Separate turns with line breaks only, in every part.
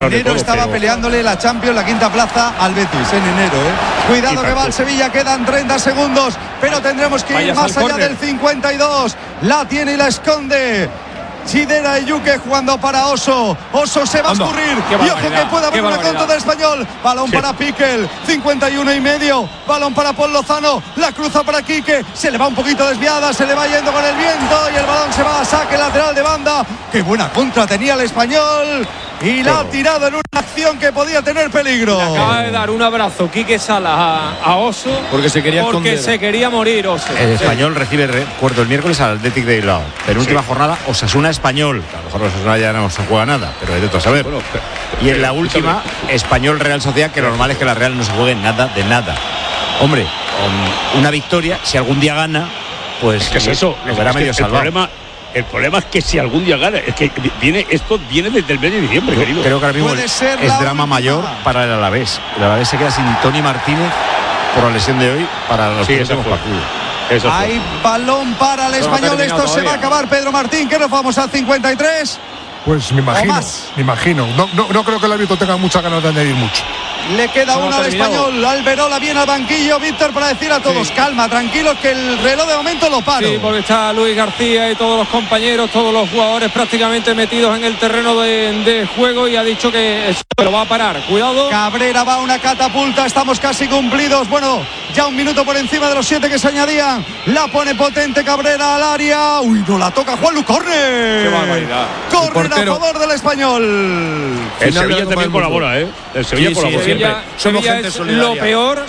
Enero estaba peleándole la Champions, la quinta plaza al Betis en enero. Cuidado que va el Sevilla, quedan 30 segundos, pero tendremos que ir más allá del 52. La tiene y la esconde Chidera y Yuque jugando para Oso. Oso se va a escurrir y ojo que puede haber una contra del Español. Balón para Piquel, 51,5. Balón para Paul Lozano, la cruza para Quique, se le va un poquito desviada, se le va yendo con el viento y el balón se va a saque lateral de banda. Qué buena contra tenía el Español y la ha tirado en una acción que podía tener peligro.
Le acaba de dar un abrazo Quique Salas a Oso
porque se
quería morir Oso.
El Español recibe, recuerdo, el miércoles al Athletic de Bilbao. Penúltima jornada, Osasuna Español. A lo mejor Osasuna ya no se juega nada, pero de todo a saber. Bueno, y en la última, Español Real Sociedad, que lo normal es que la Real no se juegue nada de nada. Hombre, con una victoria, si algún día gana, pues
¿qué es eso?
Lo verá medio salvado.
El problema es que si algún día gana, es que esto viene desde el mes de diciembre, querido.
Creo que ahora mismo es drama mayor para el Alavés. El Alavés se queda sin Toni Martínez por la lesión de hoy para los próximos partidos.
Hay balón para el Español. Esto se va a acabar, Pedro Martín. ¿Qué nos vamos al 53?
Pues me imagino. No creo que el árbitro tenga muchas ganas de añadir mucho.
Le queda uno al Español. Alberola viene al banquillo, Víctor, para decir a todos, calma, tranquilos, que el reloj de momento lo paro.
Sí, porque está Luis García y todos los compañeros, todos los jugadores prácticamente metidos en el terreno de juego, y ha dicho que eso lo va a parar. Cuidado.
Cabrera va a una catapulta, estamos casi cumplidos. Bueno, ya un minuto por encima de los 7 que se añadían. La pone potente Cabrera al área. Uy, no la toca Juanlu, corre.
Qué barbaridad.
Corre a favor del Español.
El Sevilla también colabora, El Sevilla colabora siempre.
Sevilla es lo peor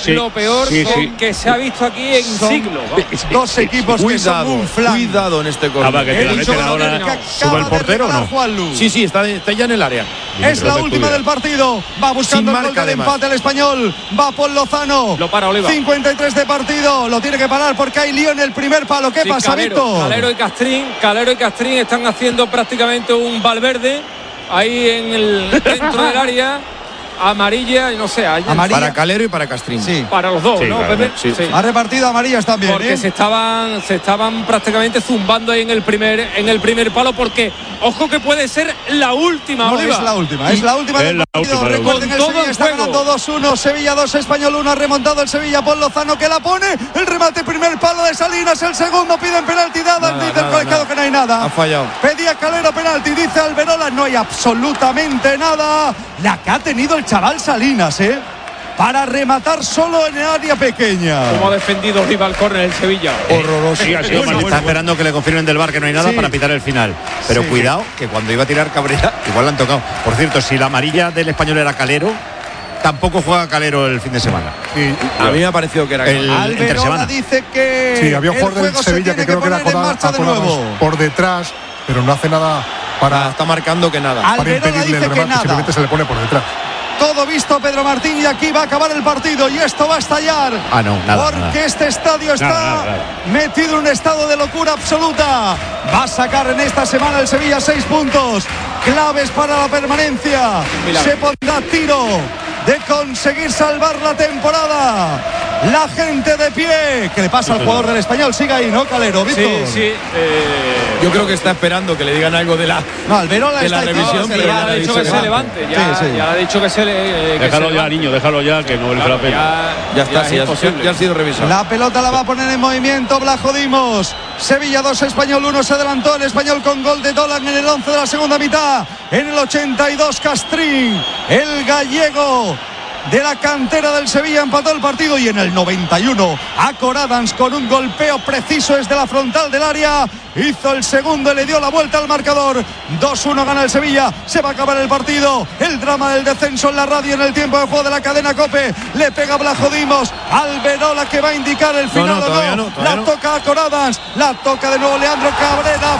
que se ha visto aquí en siglos.
Dos equipos que son un flan.
Cuidado en este gol.
¿Sube el portero o no?
Sí, está ya en el área.
Es la última del partido. Va buscando el gol del empate el Español. Va Paul Lozano.
Lo para Oliva.
53 de partido. Lo tiene que parar porque hay lío en el primer palo. ¿Qué pasa, Víctor?
Calero y Castrín están haciendo prácticamente un Valverde ahí dentro del área. Amarilla, no sé,
amarilla para Calero y para Castrín.
Sí.
Para los dos, ¿no, Pepe?
Sí. Ha repartido amarillas también.
Porque se estaban prácticamente zumbando ahí en el primer palo, porque ojo que puede ser la última,
no,
Oliva.
Es la última del partido. Recuerden que el Sevilla está ganando 2-1, Sevilla 2, Español 1, ha remontado el Sevilla. Paul Lozano que la pone, el remate, primer palo de Salinas, el segundo piden penalti dada, dice el colegiado que no hay nada.
Ha fallado.
Pedía Calero penalti, dice Alberola, no hay absolutamente nada. La que ha tenido el chaval Salinas, para rematar solo en el área pequeña.
Como ha defendido Oliva al córner el Sevilla.
Horroroso. Está esperando que le confirmen del VAR que no hay nada para pitar el final. Pero cuidado, que cuando iba a tirar Cabrera, igual la han tocado. Por cierto, si la amarilla del Español era Calero, tampoco juega Calero el fin de semana.
Sí, a mí me ha parecido que era
Alberola dice que
sí, había un jugador del Sevilla que creo que era por detrás, pero no hace nada para.
Está marcando que nada.
Para impedirle el remate, simplemente se le pone por detrás.
Todo visto, Pedro Martín, y aquí va a acabar el partido y esto va a estallar. Porque este estadio está metido en un estado de locura absoluta. Va a sacar en esta semana el Sevilla 6 puntos claves para la permanencia. Se pondrá tiro de conseguir salvar la temporada. La gente de pie. ¿Qué le pasa al jugador del Español? Sigue ahí, ¿no, Calero? ¿Víctor?
Sí.
Yo creo que está esperando que le digan algo de la revisión,
pero ya le ha dicho que se levante. Ya le ha dicho que se le.
Déjalo ya, niño, déjalo ya, que no merece la pena.
Ya ha sido revisado.
La pelota la va a poner en movimiento Blajo Dimos. Sevilla 2, Español 1. Se adelantó el Español con gol de Dolan en el 11 de la segunda mitad. En el 82, Castrín, el gallego de la cantera del Sevilla, empató el partido, y en el 91 Acor Adams con un golpeo preciso desde la frontal del área hizo el segundo y le dio la vuelta al marcador. 2-1 gana el Sevilla. Se va a acabar el partido. El drama del descenso en la radio en el tiempo de juego de la cadena COPE. Le pega Blajo Dimos. Alberola que va a indicar el final. La toca Acor Adams. La toca de nuevo Leandro Cabrera.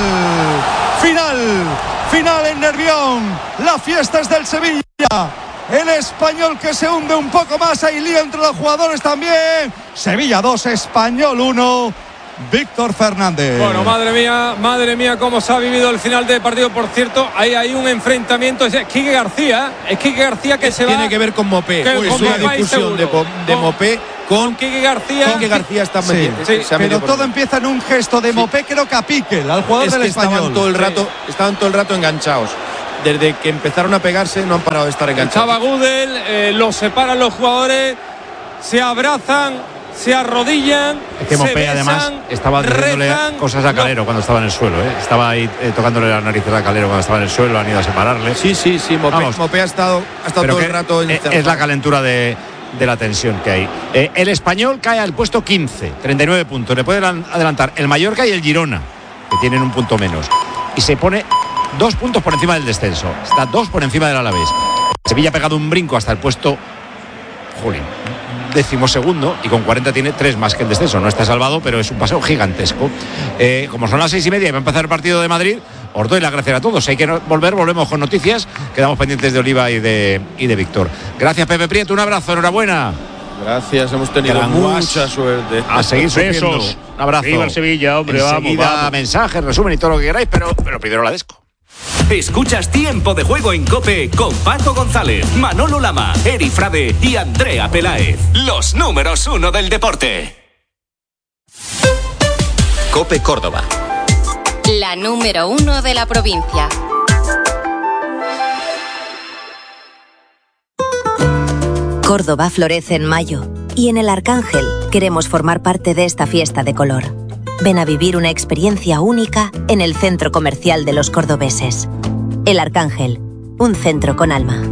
Final en Nervión. La fiesta es del Sevilla. El Español que se hunde un poco más. Hay lío entre los jugadores también. Sevilla 2, Español 1. Víctor Fernández.
Bueno, madre mía, cómo se ha vivido el final del partido. Por cierto, ahí hay un enfrentamiento. Es Quique García que se va.
Tiene que ver con Mopé. Es una discusión de Mopé con
Quique García.
Quique García está metiendo.
Sí, pero todo empieza en un gesto de Mopé, creo que a Piquel, al jugador del Español.
Estaban todo el rato enganchados. desde que empezaron a pegarse no han parado de estar enganchados.
Chava Gudel, los separan los jugadores, se abrazan, se arrodillan.
Es que Mopé además estaba diciéndole cosas a Calero cuando estaba en el suelo, ¿eh? Estaba ahí tocándole la nariz a Calero cuando estaba en el suelo, han ido a separarle.
Sí, Mopé ha estado todo el rato.
Es la calentura de la tensión que hay. El Español cae al puesto 15, 39 puntos. Le pueden adelantar el Mallorca y el Girona, que tienen un punto menos. Y se pone 2 puntos por encima del descenso. Está 2 por encima del Alavés. Sevilla ha pegado un brinco hasta el puesto 12º y con 40 tiene 3 más que el descenso. No está salvado, pero es un paseo gigantesco. Como son las 6:30 y va a empezar el partido de Madrid, os doy las gracias a todos. Hay que volvemos con noticias. Quedamos pendientes de Oliva y de Víctor. Gracias, Pepe Prieto. Un abrazo, enhorabuena.
Gracias, hemos tenido mucha suerte.
A seguir sufriendo. Un abrazo.
Viva el Sevilla, hombre,
vamos. Mensajes, resumen y todo lo que queráis, pero primero la Desco.
Escuchas Tiempo de Juego en COPE con Paco González, Manolo Lama, Eri Frade y Andrea Peláez. Los números 1 del deporte. COPE Córdoba.
La número 1 de la provincia. Córdoba florece en mayo y en el Arcángel queremos formar parte de esta fiesta de color. Ven a vivir una experiencia única en el centro comercial de los cordobeses. El Arcángel, un centro con alma.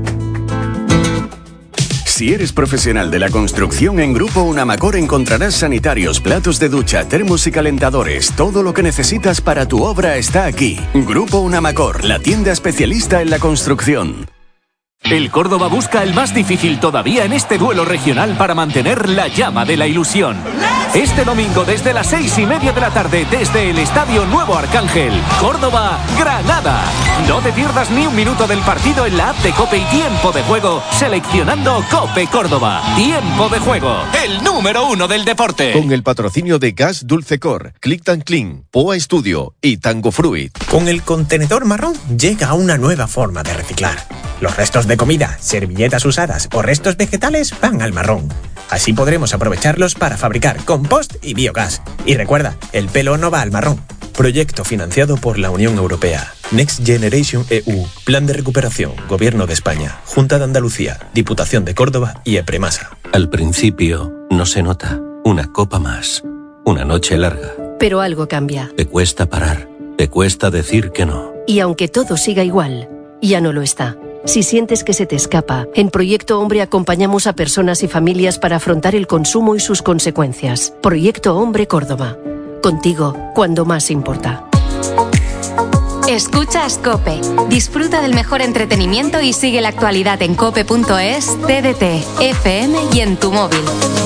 Si eres profesional de la construcción, en Grupo Unamacor encontrarás sanitarios, platos de ducha, termos y calentadores. Todo lo que necesitas para tu obra está aquí. Grupo Unamacor, la tienda especialista en la construcción.
El Córdoba busca el más difícil todavía en este duelo regional para mantener la llama de la ilusión. Este domingo desde las 6:30 de la tarde desde el Estadio Nuevo Arcángel, Córdoba, Granada. No te pierdas ni un minuto del partido en la app de COPE y Tiempo de Juego seleccionando COPE Córdoba. Tiempo de Juego, el número 1 del deporte.
Con el patrocinio de Gas Dulcecor, Click and Clean, Poa Studio y Tango Fruit.
Con el contenedor marrón llega una nueva forma de reciclar. Los restos de comida, servilletas usadas o restos vegetales van al marrón. Así podremos aprovecharlos para fabricar compost y biogás. Y recuerda, el pelo no va al marrón. Proyecto financiado por la Unión Europea. Next Generation EU. Plan de recuperación. Gobierno de España. Junta de Andalucía. Diputación de Córdoba y Epremasa.
Al principio no se nota. Una copa más. Una noche larga.
Pero algo cambia.
Te cuesta parar. Te cuesta decir que no.
Y aunque todo siga igual, ya no lo está. Si sientes que se te escapa, en Proyecto Hombre acompañamos a personas y familias para afrontar el consumo y sus consecuencias. Proyecto Hombre Córdoba. Contigo, cuando más importa.
Escuchas COPE. Disfruta del mejor entretenimiento y sigue la actualidad en cope.es, TDT, FM y en tu móvil.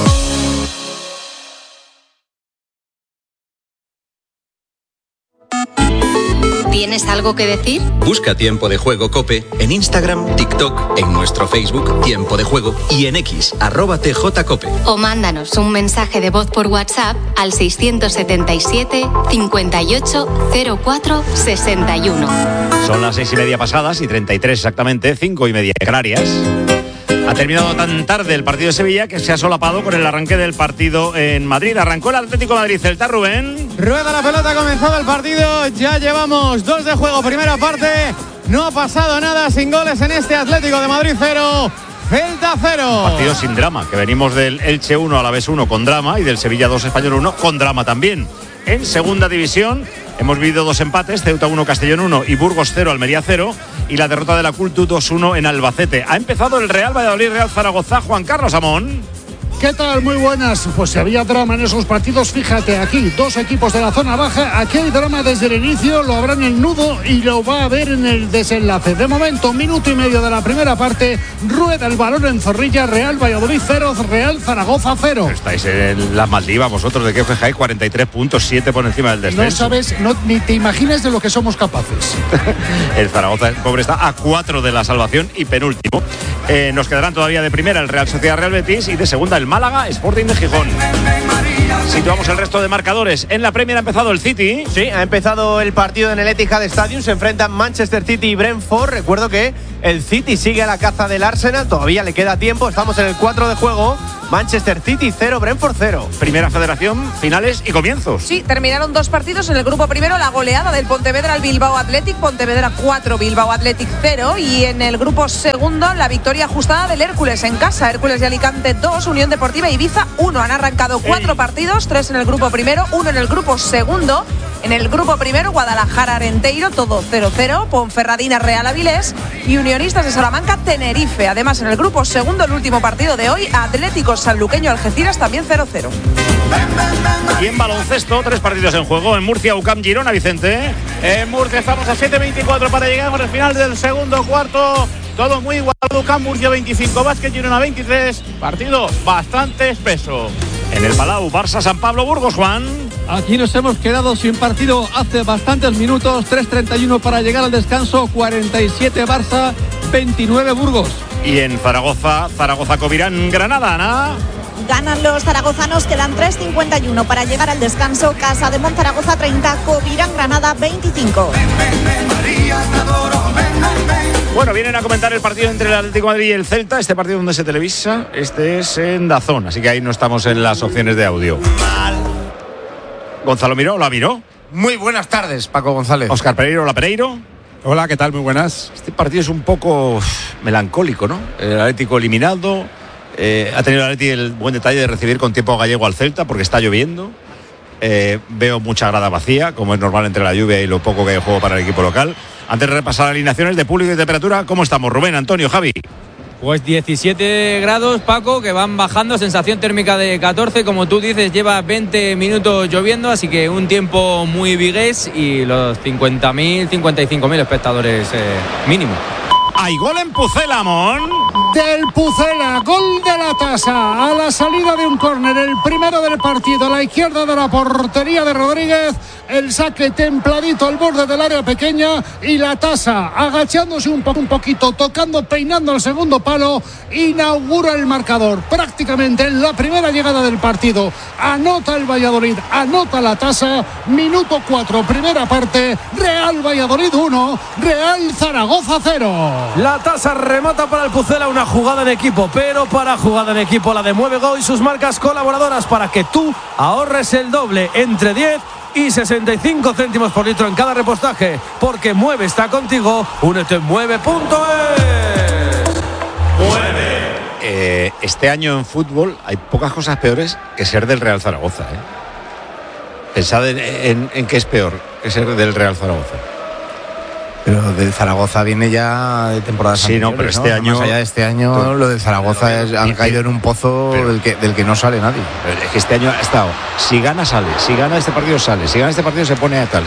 ¿Tienes algo que decir?
Busca Tiempo de Juego COPE en Instagram, TikTok, en nuestro Facebook Tiempo de Juego y en X, @TJCOPE.
O mándanos un mensaje de voz por WhatsApp al 677 58 04 61.
Son las 6:30 pasadas y 33 exactamente, 5:30 en Canarias. Ha terminado tan tarde el partido de Sevilla que se ha solapado con el arranque del partido en Madrid. Arrancó el Atlético de Madrid, Celta, Rubén.
Rueda la pelota, ha comenzado el partido. Ya llevamos 2 de juego, primera parte. No ha pasado nada, sin goles en este Atlético de Madrid 0, Celta 0.
Partido sin drama, que venimos del Elche 1, Alavés 1 con drama y del Sevilla 2, Español 1 con drama también. En segunda división hemos vivido 2 empates, Ceuta 1, Castellón 1 y Burgos 0, Almería 0, y la derrota de la Cultu 2-1 en Albacete. Ha empezado el Real Valladolid, Real Zaragoza. Juan Carlos Amón.
¿Qué tal? Muy buenas. Pues si había drama en esos partidos, fíjate, aquí 2 equipos de la zona baja. Aquí hay drama desde el inicio, lo habrá en el nudo y lo va a ver en el desenlace. De momento, 1,5 minutos de la primera parte, rueda el balón en Zorrilla. Real Valladolid 0, Real Zaragoza 0.
Estáis en las Maldivas vosotros, ¿de qué os quejáis? 43 puntos, 7 por encima del descenso.
No sabes, ni te imaginas de lo que somos capaces.
El Zaragoza, el pobre, está a 4 de la salvación y penúltimo. Nos quedarán todavía de primera el Real Sociedad, Real Betis, y de segunda el Málaga, Sporting de Gijón. Situamos el resto de marcadores. En la Premier ha empezado el City.
Sí, ha empezado el partido en el Etihad Stadium. Se enfrentan Manchester City y Brentford. Recuerdo que el City sigue a la caza del Arsenal. Todavía le queda tiempo. Estamos en el 4 de juego.
Manchester City 0, Brentford 0.
Primera Federación, finales y comienzos.
Sí, terminaron 2 partidos. En el grupo primero, la goleada del Pontevedra al Bilbao Athletic. Pontevedra 4, Bilbao Athletic 0. Y en el grupo segundo, la victoria ajustada del Hércules en casa. Hércules de Alicante 2, Unión Deportiva Ibiza 1. Han arrancado 4 partidos, 3 en el grupo primero, 1 en el grupo segundo. En el grupo primero, Guadalajara Arenteiro, todo 0-0. Ponferradina Real Avilés y Unionistas de Salamanca Tenerife. Además, en el grupo segundo, el último partido de hoy, Atlético Sanluqueño Algeciras también 0-0.
Y en baloncesto, 3 partidos en juego. En Murcia, UCAM Girona, Vicente.
En Murcia estamos a 7:24 para llegar al final del segundo cuarto. Todo muy igual. UCAM Murcia 25, Básquet Girona 23. Partido bastante espeso.
En el Palau, Barça San Pablo Burgos, Juan.
Aquí nos hemos quedado sin partido hace bastantes minutos. 3:31 para llegar al descanso. 47 Barça, 29 Burgos.
Y en Zaragoza, Covirán Granada, Ana.
Ganan los zaragozanos, quedan 3:51 para llegar al descanso. Casa de Monzaragoza 30, Covirán Granada 25.
Bueno, vienen a comentar el partido entre el Atlético de Madrid y el Celta. Este partido donde se televisa, este es en DAZN, así que ahí no estamos en las opciones de audio. Gonzalo Miró, hola Miró.
Muy buenas tardes, Paco González.
Óscar Pereiro, hola Pereiro.
Hola, ¿qué tal? Muy buenas.
Este partido es un poco melancólico, ¿no? El Atlético eliminado. Ha tenido el Atlético el buen detalle de recibir con tiempo gallego al Celta porque está lloviendo. Veo mucha grada vacía, como es normal entre la lluvia y lo poco que hay de juego para el equipo local. Antes de repasar alineaciones de público y temperatura, ¿cómo estamos? Rubén, Antonio, Javi.
Pues 17 grados, Paco, que van bajando, sensación térmica de 14, como tú dices, lleva 20 minutos lloviendo, así que un tiempo muy vigués y los 50.000, 55.000 espectadores mínimo.
Hay gol en Pucela, Mon.
Del Pucela, gol de la Tasa a la salida de un córner, el primero del partido a la izquierda de la portería de Rodríguez, el saque templadito al borde del área pequeña y la Tasa agachándose un poquito, tocando, peinando el segundo palo, inaugura el marcador prácticamente en la primera llegada del partido. Anota el Valladolid, anota la Tasa, minuto 4, primera parte, Real Valladolid 1, Real Zaragoza 0.
La Tasa remata para el Pucela, una jugada en equipo, pero para jugada en equipo la de Mueve Go y sus marcas colaboradoras para que tú ahorres el doble, entre 10 y 65 céntimos por litro en cada repostaje, porque Mueve está contigo. Únete en mueve.es.
Mueve. Este año en fútbol hay pocas cosas peores que ser del Real Zaragoza. Pensad en qué es peor que ser del Real Zaragoza.
Pero del Zaragoza viene ya de temporada.
Sí, no, pero este año.
Más allá de este año, lo del Zaragoza han caído en un pozo del que no sale nadie.
Pero es que este año ha estado. Si gana, sale. Si gana este partido, sale. Si gana este partido, se pone a tal.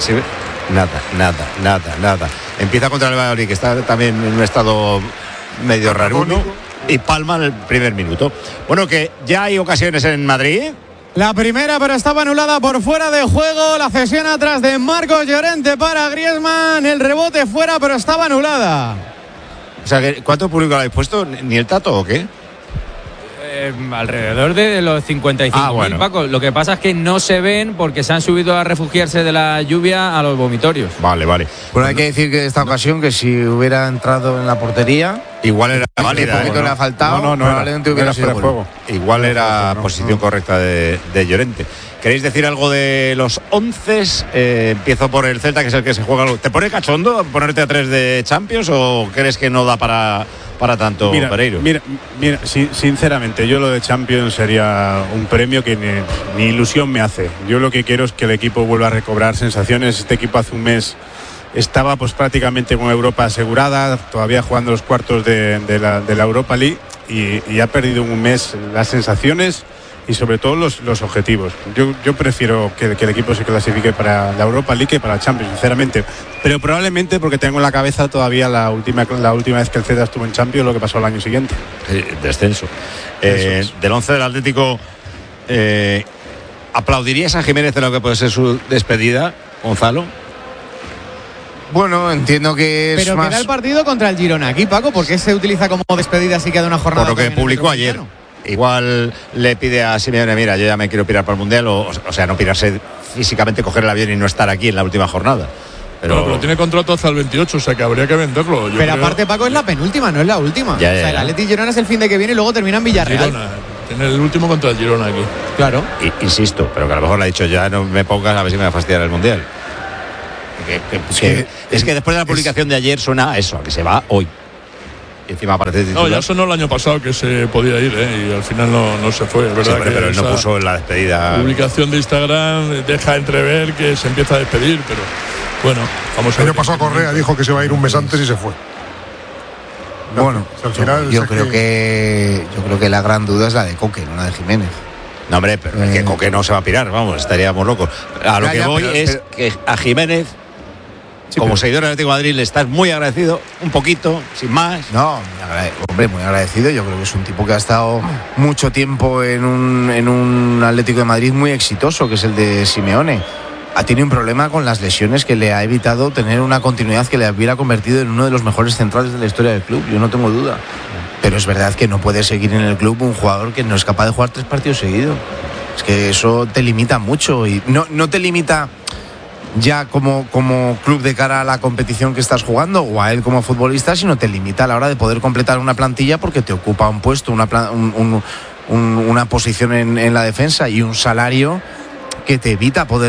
Nada. Empieza contra el Valladolid, que está también en un estado medio raruno. Y palma en el primer minuto. Bueno, que ya hay ocasiones en Madrid.
La primera, pero estaba anulada por fuera de juego. La cesión atrás de Marcos Llorente para Griezmann. El rebote fuera, pero estaba anulada.
O sea, ¿cuánto público lo habéis puesto? ¿Ni el Tato o qué?
Alrededor de los 55.000, bueno. Paco. Lo que pasa es que no se ven porque se han subido a refugiarse de la lluvia a los vomitorios.
Vale.
Bueno, hay que decir que esta ocasión, que si hubiera entrado en la portería,
igual era válida.
Un poquito le ha faltado.
Probablemente hubiera sido juego. Igual era posición correcta de Llorente. ¿Queréis decir algo de los 11? Empiezo por el Celta, que es el que se juega. ¿Te pone cachondo ponerte a 3 de Champions o crees que no da para tanto, Pereiro?
Mira, sinceramente, yo lo de Champions sería un premio que ni ilusión me hace. Yo lo que quiero es que el equipo vuelva a recobrar sensaciones. Este equipo hace un mes estaba pues prácticamente con Europa asegurada, todavía jugando los cuartos de la Europa League y ha perdido un mes las sensaciones y sobre todo los objetivos. Yo prefiero que el equipo se clasifique para la Europa League que para Champions, sinceramente, pero probablemente porque tengo en la cabeza todavía la última vez que el Celta estuvo en Champions, lo que pasó el año siguiente.
Descenso. Del 11 del Atlético, ¿aplaudirías a Jiménez en lo que puede ser su despedida, Gonzalo?
Bueno, entiendo que es
pero
más...
queda el partido contra el Girona aquí, Paco, ¿por qué se utiliza como despedida así que de una jornada?
Por lo que publicó ayer. Igual le pide a Simeone, mira, yo ya me quiero pirar para el Mundial, o sea, no pirarse físicamente, coger el avión y no estar aquí en la última jornada.
Pero tiene contrato hasta el 28, o sea que habría que venderlo.
Pero aparte, Paco, es la penúltima, no es la última. O sea, el Atleti Girona es el fin de que viene y luego termina en Villarreal.
Tener el último contra el Girona aquí.
Claro.
Insisto, pero que a lo mejor le ha dicho ya no me pongas a ver si me va a fastidiar el Mundial. Es que después de la publicación de ayer suena a eso, a que se va hoy. Y encima aparece titular.
No, ya sonó el año pasado que se podía ir, y al final no se fue, ¿verdad?
Sí, pero él no puso en la despedida.
Publicación de Instagram deja entrever que se empieza a despedir, pero bueno, vamos a ver.
El año pasado Correa dijo que se va a ir un mes antes y se fue.
Bueno,
al final
yo creo que la gran duda es la de Coque, no la de Jiménez.
No, hombre, pero es que Coque no se va a pirar, vamos, estaríamos locos. A lo que voy es que a Jiménez, como seguidor del Atlético de Madrid, le estás muy agradecido, un poquito, sin más.
No, muy agradecido. Yo creo que es un tipo que ha estado mucho tiempo en un Atlético de Madrid muy exitoso, que es el de Simeone. Ha tenido un problema con las lesiones que le ha evitado tener una continuidad que le hubiera convertido en uno de los mejores centrales de la historia del club, yo no tengo duda. Pero es verdad que no puede seguir en el club un jugador que no es capaz de jugar 3 partidos seguidos. Es que eso te limita mucho y no te limita ya como club de cara a la competición que estás jugando o a él como futbolista, sino te limita a la hora de poder completar una plantilla porque te ocupa un puesto, una posición en la defensa y un salario que te evita poder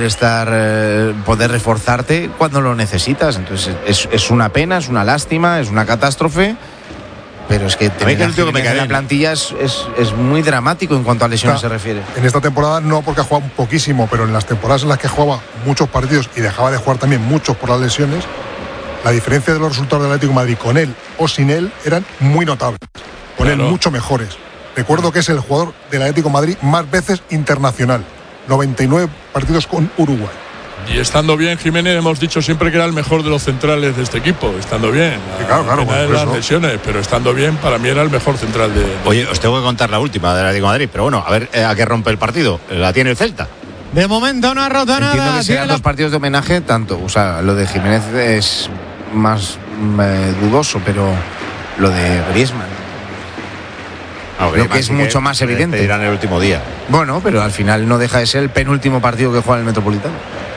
reforzarte cuando lo necesitas. Entonces es una pena, es una lástima, es una catástrofe, pero es que la plantilla es muy dramático en cuanto a lesiones se refiere.
En esta temporada no, porque ha jugado poquísimo, pero en las temporadas en las que jugaba muchos partidos y dejaba de jugar también muchos por las lesiones, la diferencia de los resultados del Atlético de Madrid con él o sin él eran muy notables, con él mucho mejores. Recuerdo que es el jugador del Atlético de Madrid más veces internacional, 99 partidos con Uruguay.
Y estando bien, Jiménez, hemos dicho siempre que era el mejor de los centrales de este equipo, estando bien.
Claro,
las lesiones, pero estando bien, para mí era el mejor central de...
Oye, os tengo que contar la última del Atlético de Madrid, pero bueno, a ver a qué rompe el partido. La tiene el Celta.
De momento no ha roto nada.
Entiendo que sean 2 partidos de homenaje, tanto, o sea, lo de Jiménez es más dudoso, pero lo de Griezmann creo que es mucho más evidente.
Dirán el último día.
Bueno, pero al final no deja de ser el penúltimo partido que juega en el Metropolitano.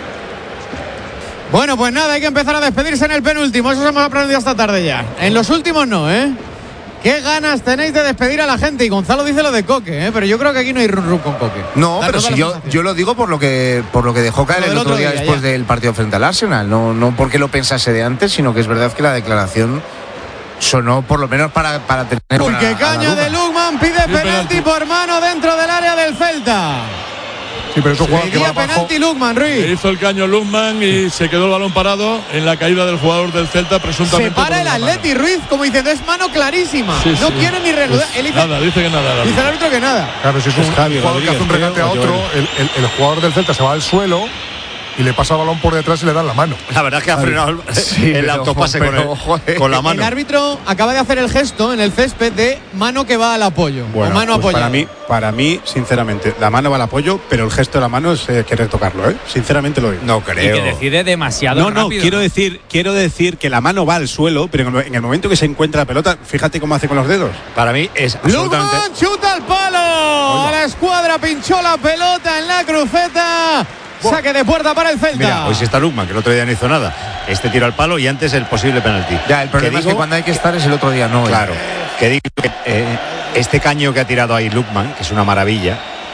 Bueno, pues nada, hay que empezar a despedirse en el penúltimo. Eso hemos aprendido esta tarde ya. En los últimos no, ¿eh? Qué ganas tenéis de despedir a la gente. Y Gonzalo dice lo de Coque, pero yo creo que aquí no hay run con Coque.
No, pero si yo lo digo por lo que dejó caer el otro día después del partido frente al Arsenal. No porque lo pensase de antes, sino que es verdad que la declaración sonó por lo menos para tener.
Uy, qué caña de Lukman, pide penalti por mano dentro del área del Celta.
Sí, pero eso juega que va
penalti Lukman, Ruiz.
Hizo el caño Lukman y se quedó el balón parado en la caída del jugador del Celta, presuntamente.
Se para el Atleti, Ruiz, como diciendo, es mano clarísima. No quiere ni reanudar.
Dice que nada.
Dice el árbitro que nada.
Claro, si es un jugador que hace un regate a otro, el jugador del Celta se va al suelo y le pasa el balón por detrás y le dan la mano.
La verdad es que ha frenado el autopase con la mano.
El árbitro acaba de hacer el gesto en el césped de mano que va al apoyo.
Bueno,
o mano
pues
apoyada.
Para mí, sinceramente, la mano va al apoyo, pero el gesto de la mano es querer tocarlo, Sinceramente lo digo.
No creo.
Y que decide demasiado rápido.
Quiero decir que la mano va al suelo, pero en el momento que se encuentra la pelota, fíjate cómo hace con los dedos.
Para mí es absolutamente...
Lukman chuta al palo. A la escuadra pinchó la pelota en la cruceta. Saque de puerta para el Celta.
Mira, hoy sí está Lukman, que el otro día no hizo nada. Este tiro al palo y antes el posible penalti.
Ya, el problema es que cuando hay que estar es el otro día, no.
Claro. Que digo que este caño que ha tirado ahí Lukman, que es una maravilla,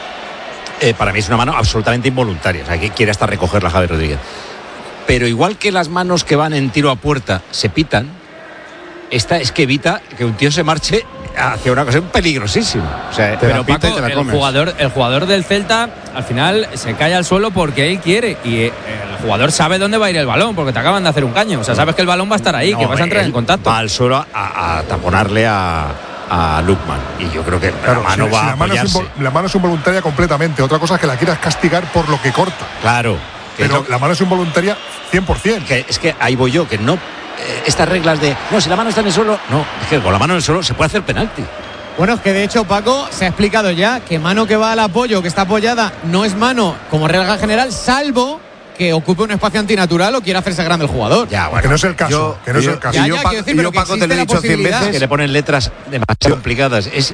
para mí es una mano absolutamente involuntaria. O sea, que quiere hasta recogerla Javier Rodríguez. Pero igual que las manos que van en tiro a puerta se pitan, esta es que evita que un tío se marche hacia una cosa peligrosísima. O sea,
pero Paco, el jugador del Celta al final se cae al suelo porque él quiere y el jugador sabe dónde va a ir el balón porque te acaban de hacer un caño. O sea, sabes que el balón va a estar ahí, que vas a entrar en contacto.
Va al suelo a taponarle a Lukman y yo creo que la mano va a apoyarse.
La mano es involuntaria completamente. Otra cosa es que la quieras castigar por lo que corta.
Claro.
Pero la mano es involuntaria 100%.
Es que ahí voy yo, que no... estas reglas de no, si la mano está en el suelo, no, es que con la mano en el suelo se puede hacer penalti.
Bueno, es que de hecho, Paco, se ha explicado ya que mano que va al apoyo, que está apoyada, no es mano como regla general, salvo que ocupe un espacio antinatural o quiera hacerse grande el jugador.
Ya, bueno, que no es el caso. Yo,
Paco, te lo he dicho 100 veces.
Que le ponen letras demasiado complicadas. Es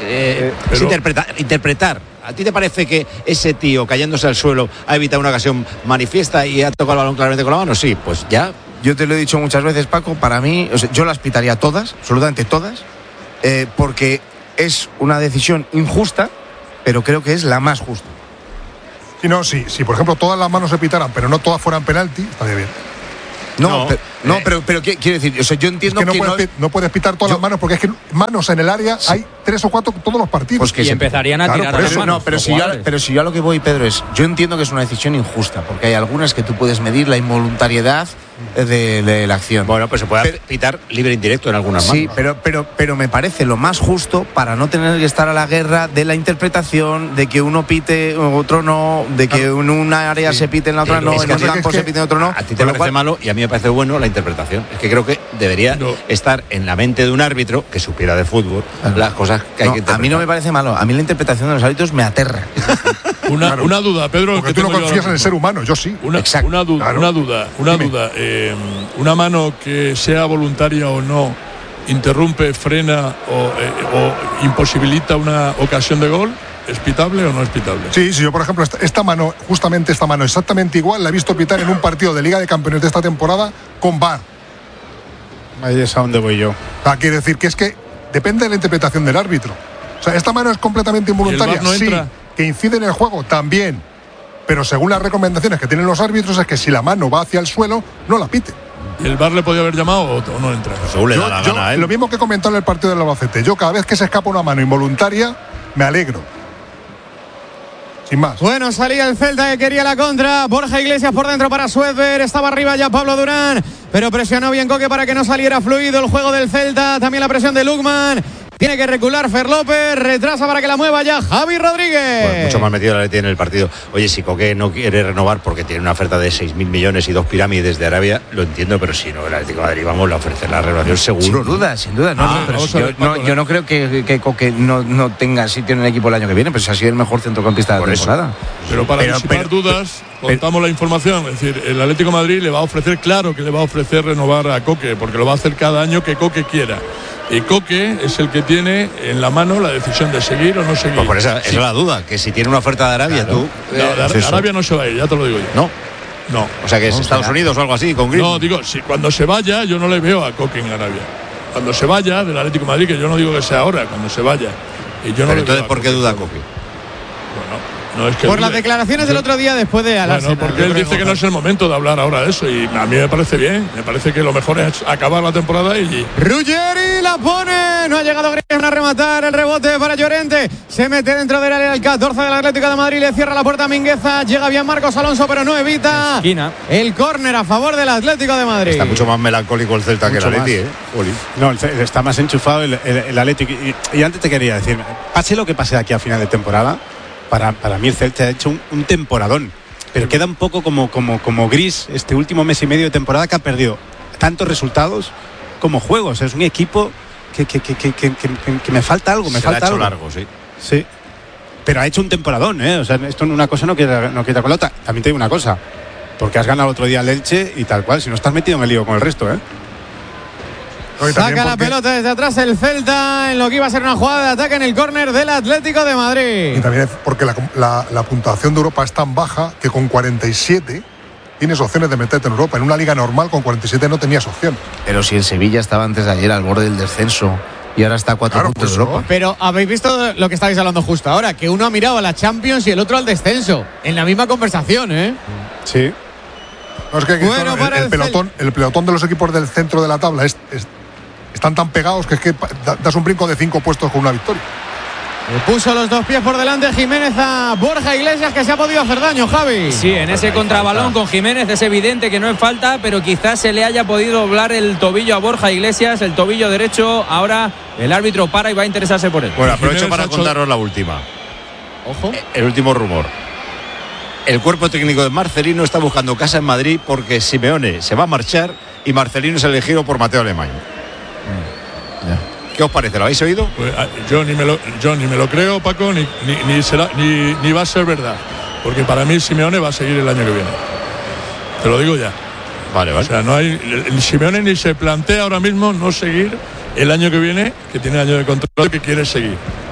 interpretar. ¿A ti te parece que ese tío cayéndose al suelo ha evitado una ocasión manifiesta y ha tocado el balón claramente con la mano? Sí, pues ya.
Yo te lo he dicho muchas veces, Paco, para mí, yo las pitaría todas, absolutamente todas, porque es una decisión injusta, pero creo que es la más justa.
Si por ejemplo todas las manos se pitaran, pero no todas fueran penalti, estaría bien.
Pero quiero decir, o sea, yo entiendo
que no puedes pitar todas las manos, porque es que manos en el área hay 3 o 4 todos los partidos.
Pues que empezarían a tirar a las manos.
Pero si yo a lo que voy, Pedro, es, yo entiendo que es una decisión injusta, porque hay algunas que tú puedes medir la involuntariedad de la acción.
Bueno, pues se puede pitar libre indirecto en algunas manos.
Sí, pero me parece lo más justo para no tener que estar a la guerra de la interpretación, de que uno pite, otro no, de que en una área se pite, en la otra no, en un campo se pite, en otro no.
A ti te parece malo y a mí me parece bueno la interpretación. Es que creo que debería estar en la mente de un árbitro que supiera de fútbol las cosas que hay que interpretar.
A mí no me parece malo, a mí la interpretación de los árbitros me aterra.
Una duda, Pedro.
Porque tú no confías en el ser humano, yo sí.
Una duda. Una mano que sea voluntaria o no, interrumpe, frena o imposibilita una ocasión de gol, ¿es pitable o no es pitable?
Sí, yo por ejemplo esta mano exactamente igual la he visto pitar en un partido de Liga de Campeones de esta temporada con VAR.
Ahí es a donde voy yo.
Quiere decir que es que depende de la interpretación del árbitro. O sea, esta mano es completamente involuntaria,
no
sí, que incide en el juego también, pero según las recomendaciones que tienen los árbitros es que si la mano va hacia el suelo, no la pite.
¿Y el VAR le podía haber llamado o no entra?
Lo mismo que he comentado en el partido del Albacete, yo cada vez que se escapa una mano involuntaria me alegro. Sin más.
Bueno, salía el Celta que quería la contra. Borja Iglesias por dentro para Suedberg. Estaba arriba ya Pablo Durán, pero presionó bien Coque para que no saliera fluido el juego del Celta. También la presión de Lukman. Tiene que recular Fer López, retrasa para que la mueva ya Javi Rodríguez.
Pues mucho más metido la Leti en el partido. Oye, si Coque no quiere renovar porque tiene una oferta de 6.000 millones y 2 pirámides de Arabia, lo entiendo, pero si no, el Atlético de Madrid, vamos, le ofrece la renovación seguro.
Sin duda. Yo no creo que Coque no tenga sitio en el equipo el año que viene, pero si ha sido el mejor centrocampista de la temporada.
Pero para disipar dudas, contamos la información. Es decir, el Atlético de Madrid le va a ofrecer, claro que le va a ofrecer renovar a Coque, porque lo va a hacer cada año que Coque quiera. Y Coque es el que tiene en la mano la decisión de seguir o no seguir.
Pues por esa es la duda, que si tiene una oferta de Arabia,
claro. De Arabia no se va a ir, ya te lo digo yo. No.
O sea que es Estados Unidos o algo así, con Griezmann.
No, digo, si cuando se vaya, yo no le veo a Coque en Arabia. Cuando se vaya del Atlético de Madrid, que yo no digo que sea ahora, cuando se vaya. Y yo no.
Pero entonces, ¿por qué duda Coque?
Bueno. No es que
por las declaraciones del otro día después de Arsenal.
Bueno, porque él dice que no es el momento de hablar ahora de eso y a mí me parece bien. Me parece que lo mejor es acabar la temporada y...
Ruggeri la pone. No ha llegado Griezmann a rematar. El rebote para Llorente. Se mete dentro del área el 14 del Atlético de Madrid. Le cierra la puerta a Mingueza. Llega bien Marcos Alonso, pero no evita el córner a favor del Atlético de Madrid.
Está mucho más melancólico el Celta que el Atleti,
No, está más enchufado el Atlético. Y antes te quería decir, pase lo que pase de aquí a final de temporada, para mí el Celta ha hecho un temporadón, pero queda un poco como gris este último mes y medio de temporada, que ha perdido tantos resultados como juegos. Es un equipo que me falta algo. Me falta algo
largo,
sí. Pero ha hecho un temporadón, O sea, esto una cosa no queda con la otra. También te digo una cosa, porque has ganado el otro día el Elche y tal cual, si no estás metido en el lío con el resto,
Saca la pelota desde atrás el Celta en lo que iba a ser una jugada de ataque en el córner del Atlético de Madrid.
Y también porque la puntuación de Europa es tan baja que con 47 tienes opciones de meterte en Europa. En una liga normal con 47 no tenías opción.
Pero si el Sevilla estaba antes de ayer al borde del descenso y ahora está a 4 puntos de Europa.
Pero habéis visto lo que estáis hablando justo ahora, que uno ha mirado a la Champions y el otro al descenso. En la misma conversación,
Sí.
No, es que bueno, el pelotón de los equipos del centro de la tabla están tan pegados que es que das un brinco de 5 puestos con una victoria.
Le puso los 2 pies por delante Jiménez a Borja Iglesias, que se ha podido hacer daño, Javi.
Sí, en ese contrabalón con Jiménez es evidente que no es falta, pero quizás se le haya podido doblar el tobillo a Borja Iglesias, el tobillo derecho. Ahora el árbitro para y va a interesarse por él.
Bueno, aprovecho para contaros la última.
Ojo.
El último rumor. El cuerpo técnico de Marcelino está buscando casa en Madrid porque Simeone se va a marchar y Marcelino es elegido por Mateo Alemany. ¿Qué os parece? ¿Lo habéis oído?
Pues, yo ni me lo creo, Paco, ni va a ser verdad. Porque para mí Simeone va a seguir el año que viene. Te lo digo ya.
Vale.
O sea, el Simeone ni se plantea ahora mismo no seguir el año que viene, que tiene año de control, que quiere seguir.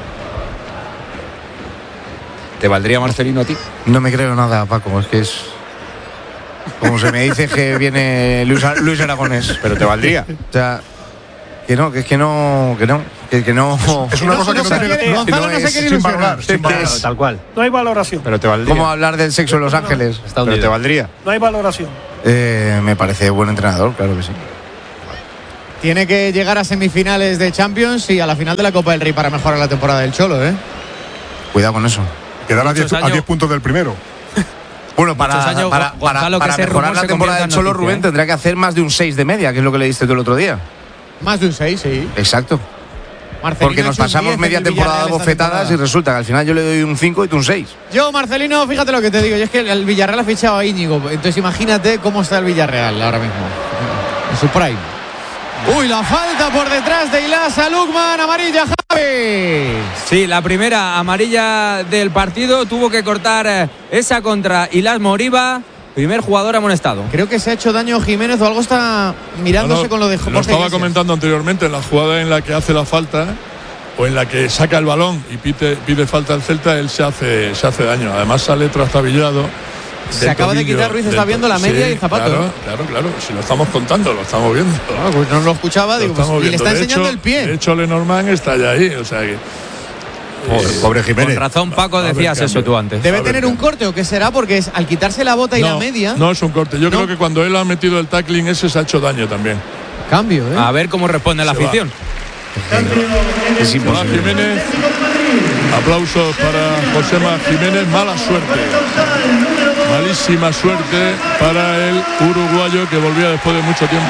¿Te valdría Marcelino a ti?
No me creo nada, Paco. Es que es... como se me dice que viene Luis Aragonés.
¿Pero te valdría?
O sea... Que no. Que no.
Es una cosa que no tiene.
Gonzalo no se quiere ilusionar.
Tal cual.
No hay valoración.
Pero te valdría.
¿Cómo hablar del sexo en Los Ángeles?
Pero te valdría.
No hay valoración.
Me parece buen entrenador, claro que sí.
Tiene que llegar a semifinales de Champions y a la final de la Copa del Rey para mejorar la temporada del Cholo, ¿eh?
Cuidado con eso.
Quedar a 10 puntos del primero.
Bueno, para mejorar la temporada del Cholo, Rubén, tendrá que hacer más de un 6 de media, que es lo que le diste tú el otro día.
Más de un 6, sí.
Exacto.
Marcelino,
porque nos pasamos media temporada bofetadas y resulta que al final yo le doy un 5 y tú un 6.
Yo, Marcelino, fíjate lo que te digo. Y es que el Villarreal ha fichado a Íñigo. Entonces imagínate cómo está el Villarreal ahora mismo. En su prime. Uy, la falta por detrás de Ilasa Lukman. Amarilla, Javi.
Sí, la primera amarilla del partido. Tuvo que cortar esa contra Ilas Moriba. Primer jugador amonestado.
Creo que se ha hecho daño Jiménez o algo está mirándose con lo de Jorge
Lo estaba
Iglesias.
comentando anteriormente, en la jugada en la que hace la falta o en la que saca el balón y pide falta al Celta, él se hace daño. Además sale trastabillado.
Se acaba de quitar Ruiz, está viendo la media y el zapato.
Claro. Si lo estamos contando, lo estamos viendo.
Pues no lo escuchaba, digo, pues, y le está enseñando el pie.
De hecho, Lenormand está ya ahí, o sea que.
Pobre Jiménez.
Con razón, Paco, decías eso tú antes.
¿Debe tener un corte o qué será? Porque es al quitarse la bota y la media.
No es un corte. Yo creo que cuando él ha metido el tackling ese se ha hecho daño también.
Cambio, ¿eh?
A ver cómo responde la afición.
Es imposible.
Jiménez. Aplausos para Josema Jiménez. Mala suerte. Malísima suerte para el uruguayo que volvía después de mucho tiempo.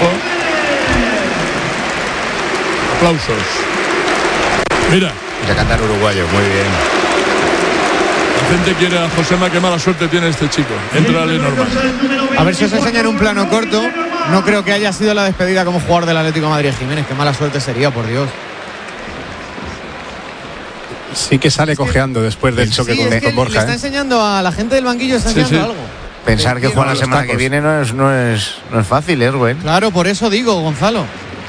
Aplausos. Mira.
Ya cantar uruguayo, muy bien.
La gente quiere a Josema, qué mala suerte tiene este chico. Entra Lenormand.
A ver si os enseña en un plano corto. No creo que haya sido la despedida como jugador del Atlético de Madrid Jiménez. Qué mala suerte sería, por Dios.
Sí que sale cojeando después del choque con Borja.
Le está enseñando a la gente del banquillo, está enseñando algo.
Pensar que juega la semana que viene no es fácil, ¿eh, Rubén?
Claro, por eso digo, Gonzalo.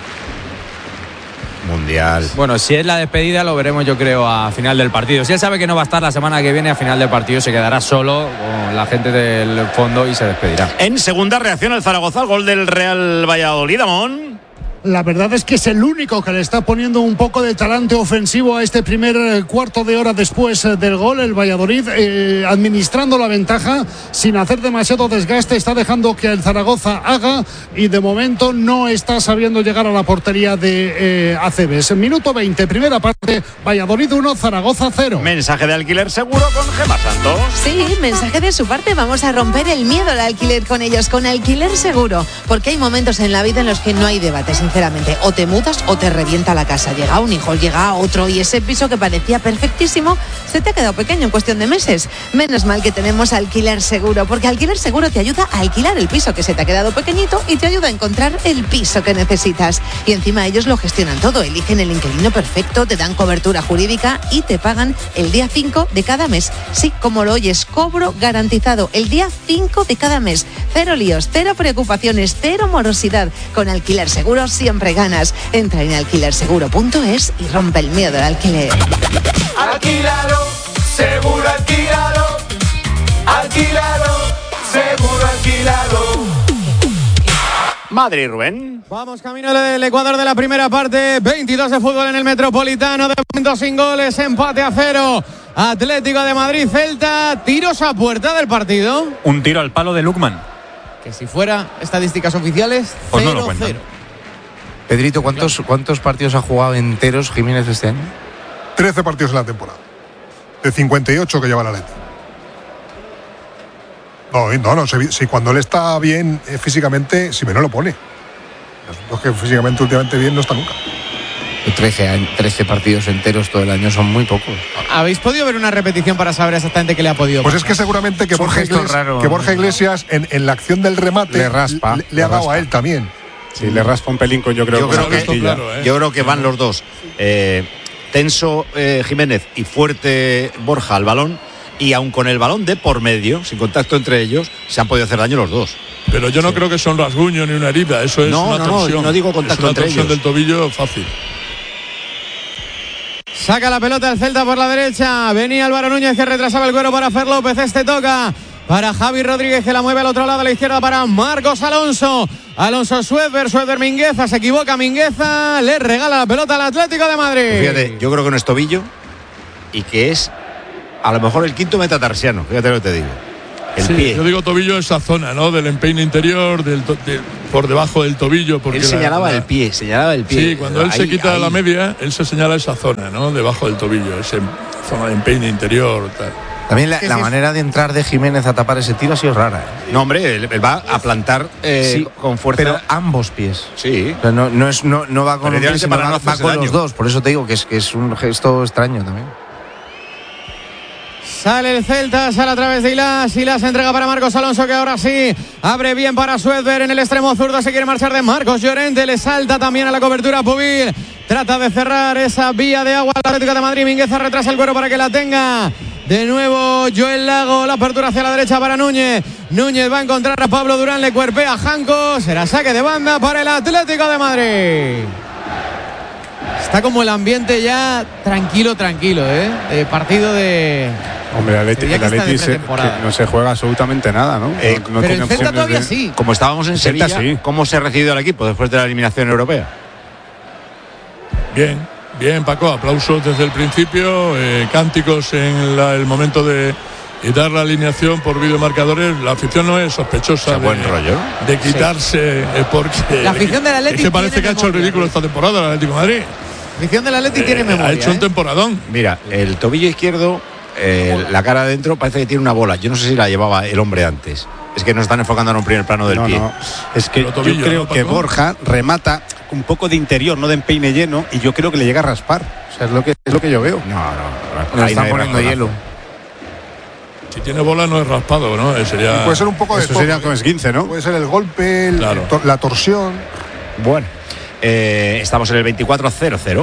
Mundial.
Bueno, si es la despedida lo veremos yo creo a final del partido. Si él sabe que no va a estar la semana que viene, a final del partido se quedará solo con la gente del fondo y se despedirá.
En segunda reacción el Zaragoza al gol del Real Valladolid, Amón.
La verdad es que es el único que le está poniendo un poco de talante ofensivo a este primer cuarto de hora después del gol. El Valladolid administrando la ventaja sin hacer demasiado desgaste, está dejando que el Zaragoza haga y de momento no está sabiendo llegar a la portería de Acebes. Minuto 20, primera parte, Valladolid 1, Zaragoza 0.
Mensaje de alquiler seguro con Gemma Santos.
Sí, mensaje de su parte. Vamos a romper el miedo al alquiler con ellos, con Alquiler Seguro, porque hay momentos en la vida en los que no hay debate, sinceramente. O te mudas o te revienta la casa. Llega un hijo, llega otro y ese piso que parecía perfectísimo se te ha quedado pequeño en cuestión de meses. Menos mal que tenemos Alquiler Seguro, porque Alquiler Seguro te ayuda a alquilar el piso que se te ha quedado pequeñito y te ayuda a encontrar el piso que necesitas. Y encima ellos lo gestionan todo, eligen el inquilino perfecto, te dan cobertura jurídica y te pagan el día 5 de cada mes. Sí, como lo oyes, cobro garantizado el día 5 de cada mes. Cero líos, cero preocupaciones, cero morosidad. Con Alquiler Seguro siempre ganas. Entra en alquilerseguro.es y rompe el miedo al alquiler.
Alquílalo, seguro alquílalo. Alquílalo, seguro alquílalo.
Madrid, Rubén.
Vamos camino del Ecuador de la primera parte. 22 de fútbol en el Metropolitano. De momento sin goles, empate a 0. Atlético de Madrid, Celta. Tiros a puerta del partido.
Un tiro al palo de Lukman.
Que si fuera estadísticas oficiales, 0-0.
Pues no lo cuentan.
Pedrito, ¿cuántos partidos ha jugado enteros Jiménez este año?
13 partidos en la temporada. De 58 que lleva la Leti. No, si cuando él está bien físicamente, si me no lo pone. Los que físicamente últimamente bien no está nunca.
13 partidos enteros todo el año son muy pocos.
¿Habéis podido ver una repetición para saber exactamente qué le ha podido
Pues
pasar?
es que seguramente que Borja Iglesias en la acción del remate
le raspa,
le ha dado a él también.
Sí, le raspa un pelín, yo creo
que van los dos. Tenso Jiménez y fuerte Borja al balón, y aun con el balón de por medio, sin contacto entre ellos, se han podido hacer daño los dos.
Pero yo no creo que sea un rasguño ni una herida, eso es una torsión.
No digo contacto entre ellos.
Del tobillo fácil.
Saca la pelota el Celta por la derecha. Venía Álvaro Núñez que retrasaba el cuero para Fer López. Este toca para Javi Rodríguez que la mueve al otro lado a la izquierda para Marcos Alonso. Alonso Suedber Mingueza, se equivoca Mingueza, le regala la pelota al Atlético de Madrid.
Pues fíjate, yo creo que no es tobillo y que es a lo mejor el quinto metatarsiano, fíjate lo que te digo. El pie.
Yo digo tobillo en esa zona, ¿no? Del empeine interior, por debajo del tobillo. Porque
él señalaba el pie.
Sí, cuando él se quita la media, él se señala esa zona, ¿no? Debajo del tobillo, esa zona de empeine interior, tal.
También la manera de entrar de Jiménez a tapar ese tiro ha sido rara.
No, hombre, él va a plantar con fuerza.
Pero ambos pies.
Sí.
O sea, no va con un pie, sino va con los dos. Por eso te digo que es un gesto extraño también.
Sale el Celta, sale a través de Ilas entrega para Marcos Alonso, que ahora sí abre bien para Suedber en el extremo zurdo, se quiere marchar de Marcos Llorente, le salta también a la cobertura Pubil, trata de cerrar esa vía de agua al Atlético de Madrid, Mingueza retrasa el cuero para que la tenga de nuevo Joel Lago, la apertura hacia la derecha para Núñez va a encontrar a Pablo Durán, le cuerpea a Janco, será saque de banda para el Atlético de Madrid. Está como el ambiente ya tranquilo, partido de...
Hombre, el Atleti no se juega absolutamente nada, ¿no? No
pero el Celta todavía sí.
Como estábamos en Sevilla, sí. ¿Cómo se ha recibido al equipo después de la eliminación europea?
Bien, Paco, aplausos desde el principio, cánticos en el momento de dar la alineación por videomarcadores. La afición no es sospechosa
buen rollo
de quitarse, porque
la afición del Atleti
es que parece que ha hecho el ridículo esta temporada el Atlético de Madrid.
La afición del Atleti tiene memoria.
Ha hecho un temporadón.
Mira, el tobillo izquierdo, la cara adentro parece que tiene una bola. Yo no sé si la llevaba el hombre antes. Es que nos están enfocando en un primer plano del pie.
No. Es que tobillo, yo creo que Borja remata un poco de interior, no de empeine lleno, y yo creo que le llega a raspar. O sea, es lo que yo veo.
No están poniendo hielo.
Si tiene bola no es raspado, ¿no?
Sería... Puede ser un poco de
eso sería como esguince, ¿no?
Puede ser el golpe, la torsión.
Bueno, estamos en el 24-0-0.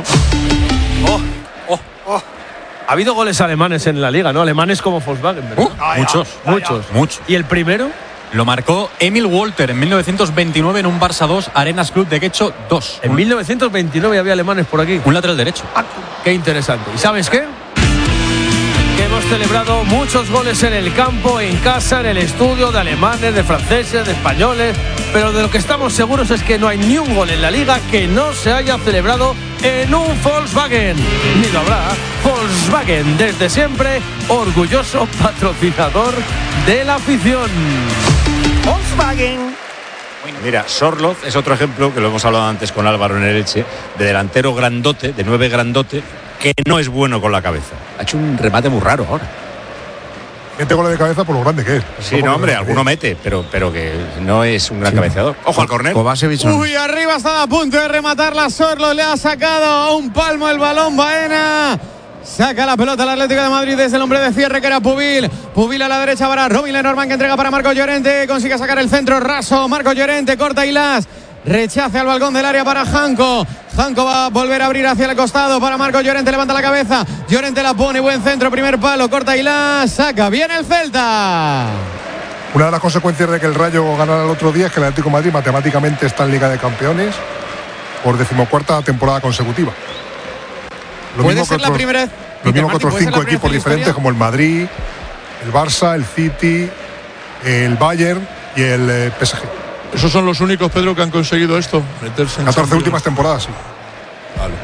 Ha habido goles alemanes en la liga, ¿no? Alemanes como Volkswagen, ¿verdad?
Muchos.
¿Y el primero?
Lo marcó Emil Walter en 1929 en un Barça 2, Arenas Club de Quecho 2.
En 1929 había alemanes por aquí.
Un lateral derecho.
Qué interesante. ¿Y sabes qué? Que hemos celebrado muchos goles en el campo, en casa, en el estudio, de alemanes, de franceses, de españoles, pero de lo que estamos seguros es que no hay ni un gol en la liga que no se haya celebrado en un Volkswagen. Ni lo habrá. Volkswagen, desde siempre, orgulloso patrocinador de la afición.
Volkswagen. Mira, Sorloz es otro ejemplo, que lo hemos hablado antes con Álvaro en el Elche, de delantero grandote, de 9 grandote, que no es bueno con la cabeza. Ha hecho un remate muy raro ahora.
Mete goles de cabeza por lo grande que es.
Sí, no, hombre, alguno mete, pero que no es un gran cabeceador. Ojo al córner.
Uy, arriba estaba a punto de rematar la Sorloz, le ha sacado a un palmo el balón Baena. Saca la pelota el Atlético de Madrid desde el hombre de cierre, que era Pubil. Pubil a la derecha para Robin Lenormand, que entrega para Marcos Llorente. Consigue sacar el centro raso. Marcos Llorente corta Ilas. Rechace al balcón del área para Janco. Janco va a volver a abrir hacia el costado para Marcos Llorente. Levanta la cabeza. Llorente la pone. Buen centro. Primer palo. Corta Ilas. Saca bien el Celta.
Una de las consecuencias de que el Rayo ganara el otro día es que el Atlético de Madrid matemáticamente está en Liga de Campeones por 14ª temporada consecutiva.
Puede ser la primera vez.
Lo mismo que otros 5 equipos diferentes como el Madrid, el Barça, el City, el Bayern y el PSG.
¿Esos son los únicos, Pedro, que han conseguido esto? Meterse en
14 últimas temporadas, sí.
Vale.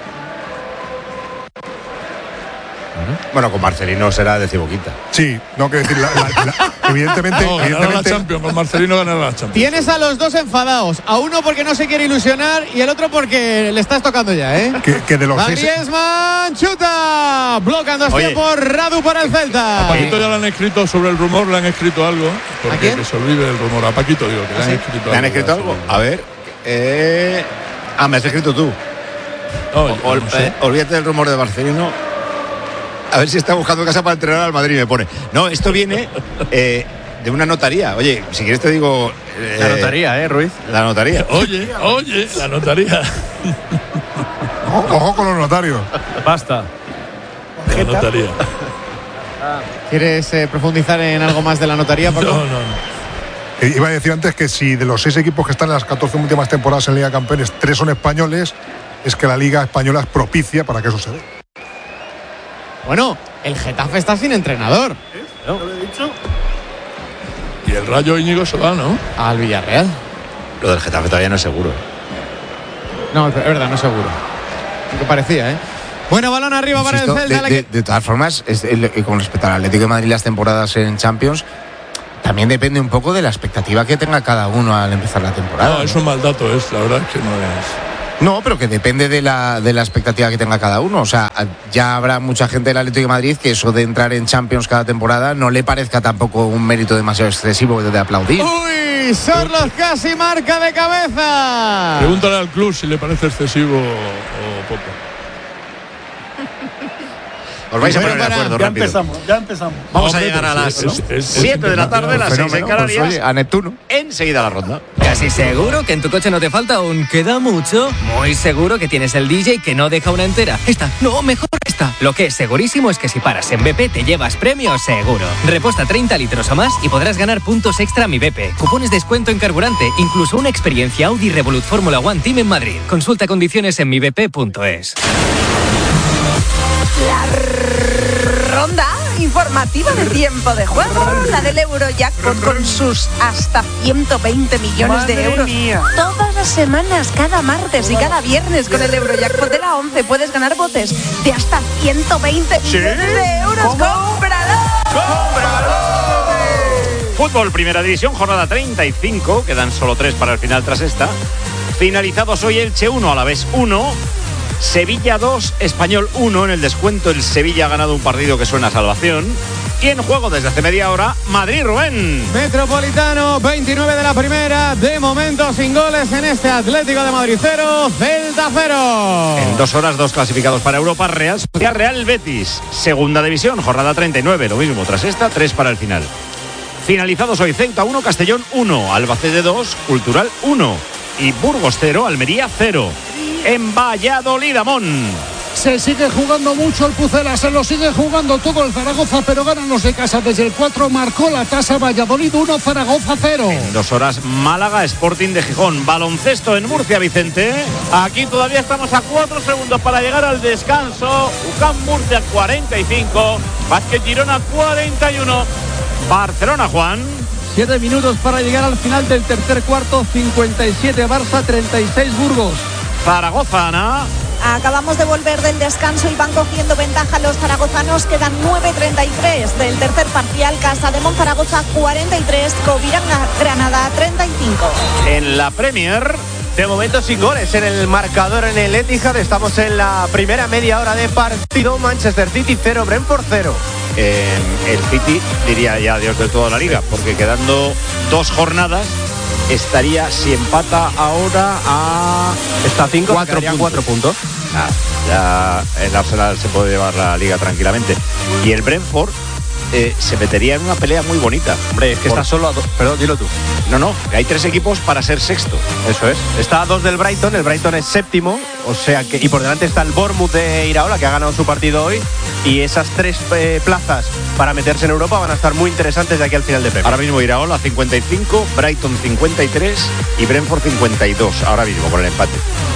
Bueno, con Marcelino será decimoquinta.
Sí, no quiero decir, evidentemente.
No, ganará la Champions, con Marcelino ganará la Champions.
Tienes a los dos enfadados, a uno porque no se quiere ilusionar y el otro porque le estás tocando ya, ¿eh?
Que de los
Griezmann chuta, blocando así por Radu para el Celta.
A Paquito ya le han escrito sobre el rumor, le han escrito algo. Porque
¿A quién?
Que se olvide el rumor. A Paquito digo, que le han escrito algo.
¿Le han escrito algo? A ver. Me has escrito tú.
No sé.
Olvídate del rumor de Marcelino. A ver si está buscando casa para entrenar al Madrid, me pone. No, esto viene de una notaría. Oye, si quieres te digo...
la notaría, Ruiz.
La notaría.
Oye, la notaría.
Ojo con los notarios.
Basta.
La notaría.
¿Quieres profundizar en algo más de la notaría, Paco?
No.
Iba a decir antes que si de los 6 equipos que están en las 14 últimas temporadas en Liga de Campeones, 3 son españoles, es que la Liga Española es propicia para que eso se dé.
Bueno, el Getafe está sin entrenador.
¿No? ¿Lo he dicho?
Y el Rayo Íñigo se va, ¿no?
Al Villarreal.
Lo del Getafe todavía no es seguro.
No, es verdad, no es seguro. Lo parecía, ¿eh? Bueno, balón arriba para el Celta.
De todas formas, con respecto al Atlético de Madrid, las temporadas en Champions, también depende un poco de la expectativa que tenga cada uno al empezar la temporada.
No, es un mal dato, la verdad es que no es.
No, pero que depende de la expectativa que tenga cada uno. O sea, ya habrá mucha gente del Atlético de Madrid que eso de entrar en Champions cada temporada no le parezca tampoco un mérito demasiado excesivo de aplaudir.
¡Uy! Sorlos casi marca de cabeza.
Pregúntale al club si le parece excesivo o poco.
Os vais a poner de acuerdo rápido.
Ya empezamos.
Vamos a llegar a las 7 de la tarde, las 6 en Canarias.
Pues, oye, a Neptuno.
Enseguida la ronda.
Casi seguro que en tu coche no te falta un queda mucho. Muy seguro que tienes el DJ que no deja una entera. Esta, no, mejor esta. Lo que es segurísimo es que si paras en BP te llevas premio seguro. Reposta 30 litros o más y podrás ganar puntos extra a Mi BP. Cupones descuento en carburante, incluso una experiencia Audi Revolut Fórmula One Team en Madrid. Consulta condiciones en mibp.es.
La ronda informativa de tiempo de juego, la del Eurojackpot con sus hasta 120 millones de euros.
Mía.
Todas las semanas, cada martes y cada viernes con el Eurojackpot de la 11 puedes ganar botes de hasta 120 millones de euros. ¡Cómpralo!
Fútbol, Primera División, jornada 35. Quedan solo 3 para el final tras esta. Finalizados hoy: Elche 1, Alavés 1. Sevilla 2, Español 1. En el descuento el Sevilla ha ganado un partido que suena a salvación. Y en juego desde hace media hora, Madrid, Rubén.
Metropolitano, 29 de la primera. De momento sin goles en este Atlético de Madrid 0, Celta 0.
En 2 horas, 2 clasificados para Europa. Real Sociedad, Real Betis. Segunda División, jornada 39. Lo mismo tras esta, 3 para el final. Finalizados hoy: Ceuta 1, Castellón 1, Albacete 2, Cultural 1 y Burgos 0, Almería 0. En Valladolid, Amón.
Se sigue jugando mucho el Pucela, se lo sigue jugando todo el Zaragoza, pero ganan los de casa desde el 4. Marcó la tasa Valladolid 1, Zaragoza 0.
En 2 horas, Málaga, Sporting de Gijón. Baloncesto en Murcia, Vicente.
Aquí todavía estamos a 4 segundos para llegar al descanso. UCAM Murcia 45, Básquet Girona 41.
Barcelona, Juan.
7 minutos para llegar al final del tercer cuarto. 57 Barça, 36 Burgos.
Zaragoza, Ana.
Acabamos de volver del descanso y van cogiendo ventaja los zaragozanos. Quedan 9:33 del tercer parcial. Casa de Monzaragoza 43, Covirán Granada 35.
En la Premier,
de momento sin goles en el marcador en el Etihad. Estamos en la primera media hora de partido. Manchester City 0, Brentford 0.
El City diría ya adiós del todo a la liga, porque quedando 2 jornadas estaría, si empata ahora, a...
Está 5,
4 puntos. Ya el Arsenal se puede llevar la liga tranquilamente. Y el Brentford se metería en una pelea muy bonita.
Hombre, es que está solo a 2. Perdón, dilo tú.
No, hay 3 equipos para ser sexto.
Eso es. Está a 2 del Brighton, el Brighton es séptimo, o sea que, y por delante está el Bournemouth de Iraola, que ha ganado su partido hoy, y esas 3 plazas para meterse en Europa van a estar muy interesantes de aquí al final de Premier.
Ahora mismo Iraola 55, Brighton 53 y Brentford 52, ahora mismo con el empate.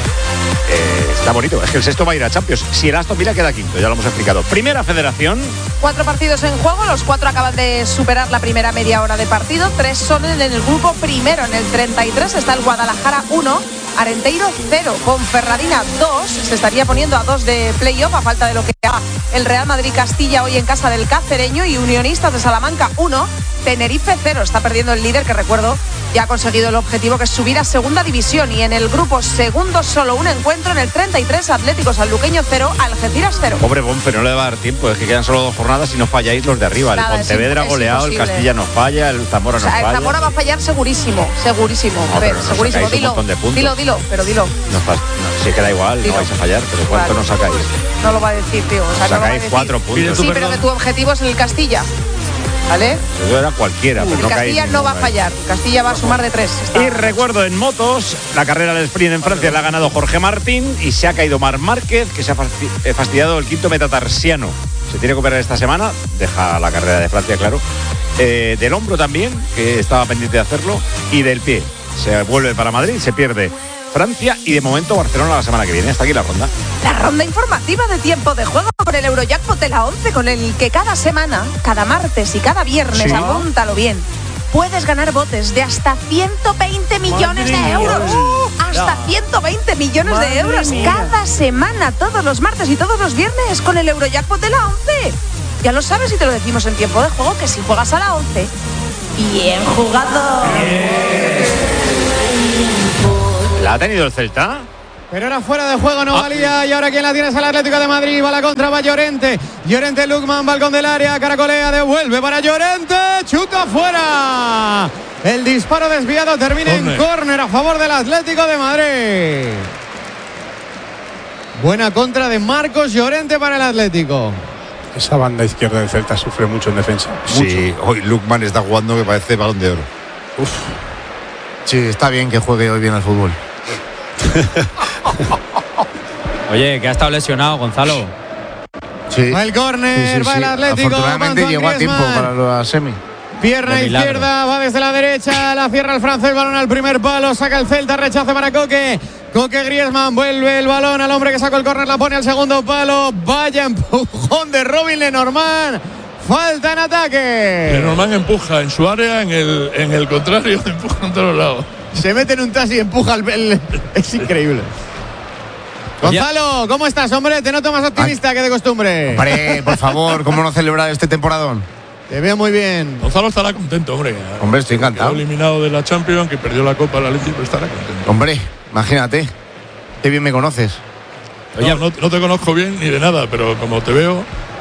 Está bonito, es que el sexto va a ir a Champions. Si el Aston Villa queda quinto, ya lo hemos explicado. Primera Federación.
4 partidos en juego, los 4 acaban de superar la primera media hora de partido. 3 son en el grupo primero. En el 33 está el Guadalajara 1, Arenteiro 0, Ponferradina 2. Se estaría poniendo a 2 de playoff a falta de lo que haga el Real Madrid Castilla hoy en casa del Cacereño. Y Unionistas de Salamanca 1, Tenerife 0. Está perdiendo el líder, que recuerdo ya ha conseguido el objetivo, que es subir a segunda división. Y en el grupo segundo solo un encuentro. En el 33, Atlético Sanluqueño 0, Algeciras 0.
Pobre Bonfe, no le va a dar tiempo, es que quedan solo 2 jornadas y no falláis los de arriba.
Nada,
el Pontevedra goleado, el Castilla no falla, el Zamora no falla.
El Zamora va a fallar segurísimo.
No,
A ver,
pero no
segurísimo.
sacáis un montón de puntos.
Dilo.
Si queda igual,
Dilo.
no vais a fallar, pero ¿cuánto
Vale.
no sacáis?
No lo va a decir, tío. O sea, no lo va a
Sacáis
decir.
4 puntos.
Sí, pero que tu objetivo es el Castilla. ¿Vale?
Eso era cualquiera, pero
El
no caéis.
Castilla no va a fallar. Castilla va a sumar de 3.
Y recuerdo en motos, la carrera del sprint en Francia la ha ganado Jorge Martín y se ha caído Marc Márquez, que se ha fastidiado el quinto metatarsiano. Se tiene que operar esta semana, deja la carrera de Francia, claro. Del hombro también, que estaba pendiente de hacerlo, y del pie. Se vuelve para Madrid, se pierde Francia y de momento Barcelona la semana que viene. Hasta aquí la ronda.
La ronda informativa de tiempo de juego con el Eurojackpot de la 11, con el que cada semana, cada martes y cada viernes,
Sí.
apúntalo bien, puedes ganar botes de hasta 120 millones de euros. Hasta 120 millones de euros cada semana, todos los martes y todos los viernes con el Eurojackpot de la 11. Ya lo sabes y te lo decimos en tiempo de juego, que si juegas a la 11, bien jugado.
¿La ha tenido el Celta?
Pero era fuera de juego, no valía. Y ahora quien la tiene es el Atlético de Madrid. Va a la contra, va Llorente. Llorente, Lukman, balcón del área. Caracolea, devuelve para Llorente. Chuta fuera. El disparo desviado termina en córner a favor del Atlético de Madrid. Buena contra de Marcos Llorente para el Atlético.
Esa banda izquierda del Celta sufre mucho en defensa.
Sí, hoy Lukman está jugando que parece Balón de Oro.
Uf. Sí, está bien que juegue hoy bien al fútbol.
Oye, que ha estado lesionado, Gonzalo.
Sí.
Va el córner, va el Atlético.
Afortunadamente llegó a tiempo para la semi.
Pierna izquierda, va desde la derecha, la cierra el francés, balón al primer palo, saca el Celta, rechace para Coque. Coque, Griezmann, vuelve el balón al hombre que sacó el córner, la pone al segundo palo. Vaya empujón de Robin Lenormand. Falta en ataque.
Lenormand empuja en su área, en el contrario, empuja en todos lados.
Se mete en un taxi y empuja es increíble. Gonzalo, ¿cómo estás, hombre? Te noto más optimista que de costumbre.
Hombre, por favor, ¿cómo no celebrar este temporadón?
Te veo muy bien.
Gonzalo estará contento, hombre.
Hombre, estoy encantado.
Quedó eliminado de la Champions, que perdió la Copa, la Leti, pero estará contento.
Hombre, imagínate. Qué bien me conoces.
Oye, no te conozco bien ni de nada, pero como te veo,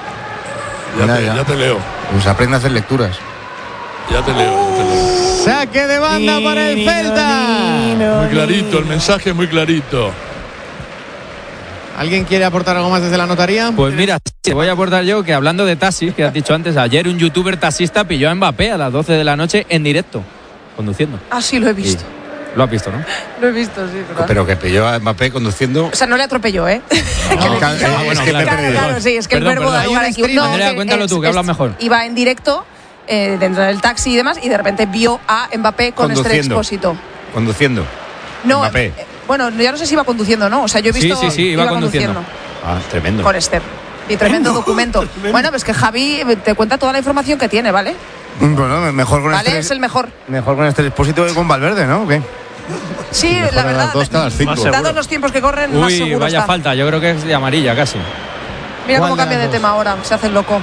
ya te leo.
Pues aprende a hacer lecturas.
Ya te leo.
Saque de banda para el Celta.
Muy clarito, el mensaje muy clarito.
¿Alguien quiere aportar algo más desde la notaría?
Pues mira, te voy a aportar yo que hablando de taxis, que has dicho antes, ayer un youtuber taxista pilló a Mbappé a las 12 de la noche en directo, conduciendo.
Ah, sí, lo he visto.
Lo has visto, ¿no?
Lo he visto, sí.
Pero que pilló a Mbappé conduciendo.
O sea, no le atropelló, ¿eh?
Claro,
sí, es que el verbo da lugar a equivocar.
Andrea, cuéntalo tú, que hablas mejor.
Iba en directo dentro del taxi y demás, y de repente vio a Mbappé con Esther Expósito.
Conduciendo.
No,
Mbappé.
Bueno, ya no sé si iba conduciendo o no. O sea, yo he visto.
Sí, iba conduciendo.
Ah, tremendo.
Con Esther. Y tremendo documento. Bueno, pues que Javi te cuenta toda la información que tiene, ¿vale?
Bueno, mejor con
Vale, es el mejor.
Mejor con Esther Expósito que con Valverde, ¿no? ¿O qué?
Sí, la verdad. Dados los tiempos que corren, más seguro
vaya
está.
falta, yo creo que es de amarilla casi.
Mira cómo cambia de tema ahora, se hace el loco.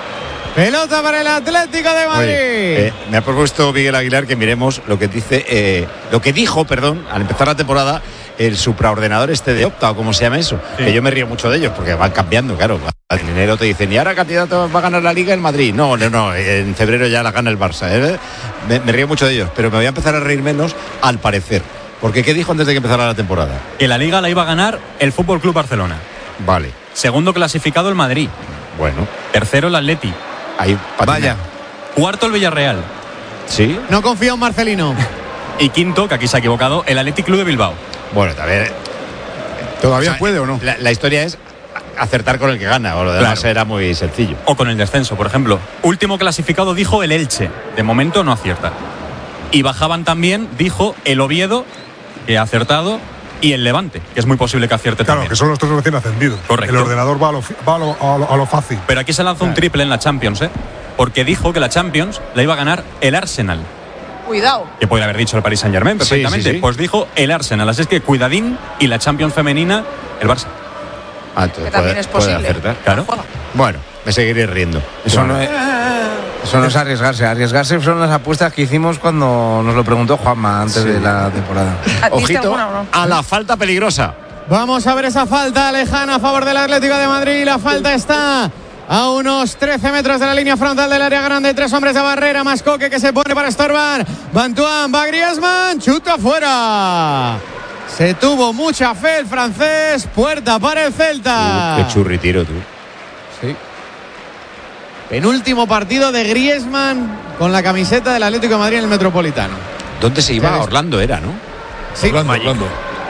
Pelota para el Atlético de Madrid.
Oye, me ha propuesto Miguel Aguilar que miremos lo que dijo, al empezar la temporada, el supraordenador de Opta, o como se llama eso. Sí. Que yo me río mucho de ellos porque van cambiando, claro. En enero te dicen, ¿y ahora candidato va a ganar la Liga el Madrid? No, en febrero ya la gana el Barça. Me río mucho de ellos, pero me voy a empezar a reír menos al parecer. Porque ¿qué dijo antes de que empezara la temporada?
Que la Liga la iba a ganar el Fútbol Club Barcelona.
Vale.
Segundo clasificado el Madrid.
Bueno.
Tercero el Atleti.
Ahí
vaya.
Cuarto el Villarreal.
Sí.
No confío en Marcelino.
Y quinto, que aquí se ha equivocado, el Athletic Club de Bilbao.
Bueno, también.
¿Todavía puede o no?
La historia es acertar con el que gana, o lo demás era muy sencillo.
O con el descenso, por ejemplo. Último clasificado dijo el Elche. De momento no acierta. Y bajaban también, dijo el Oviedo, que ha acertado, y el Levante, que es muy posible que acierte también.
Claro, que son los tres recién ascendidos.
Correcto.
El ordenador va a lo fácil.
Pero aquí se lanzó un triple en la Champions, porque dijo que la Champions la iba a ganar el Arsenal.
Cuidado.
Que podría haber dicho el Paris Saint-Germain perfectamente.
Sí.
Pues dijo el Arsenal. Así es que cuidadín, y la Champions femenina, el Barça.
Que también es posible.
Acertar.
Claro.
Bueno, me seguiré riendo.
Eso no es arriesgarse. Arriesgarse son las apuestas que hicimos cuando nos lo preguntó Juanma antes de la temporada.
Ojito a la falta peligrosa.
Vamos a ver esa falta lejana a favor del Atlético de Madrid. La falta está a unos 13 metros de la línea frontal del área grande. 3 hombres de barrera, más Coque que se pone para estorbar. Bantuán, va Griezmann, chuta fuera. Se tuvo mucha fe el francés. Puerta para el Celta.
Qué churritiro tú.
Sí. Penúltimo partido de Griezmann con la camiseta del Atlético de Madrid en el Metropolitano.
¿Dónde se iba? Orlando era, ¿no?
Sí,
Orlando.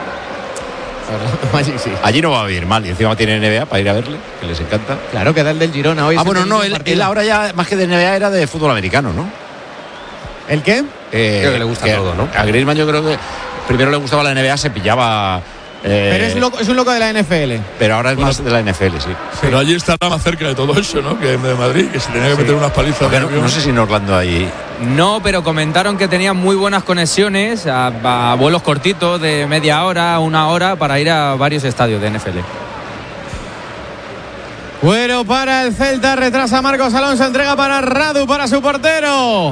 Sí.
Allí no va a ir mal, y encima tiene NBA para ir a verle, que les encanta.
Claro, que da el del Girona hoy.
Bueno, no, él ahora ya más que de NBA era de fútbol americano, ¿no?
¿El qué?
Creo que le gusta todo, ¿no? A Griezmann yo creo que primero le gustaba la NBA, se pillaba
Pero es un loco de la NFL.
Pero ahora es más de la NFL, sí.
Pero allí estará más cerca de todo eso, ¿no? Que de Madrid, que se tenía que meter unas palizas.
No sé si en Orlando hay...
No, pero comentaron que tenían muy buenas conexiones a vuelos cortitos de media hora, una hora, para ir a varios estadios de NFL.
Bueno, para el Celta, retrasa Marcos Alonso, entrega para Radu, para su portero.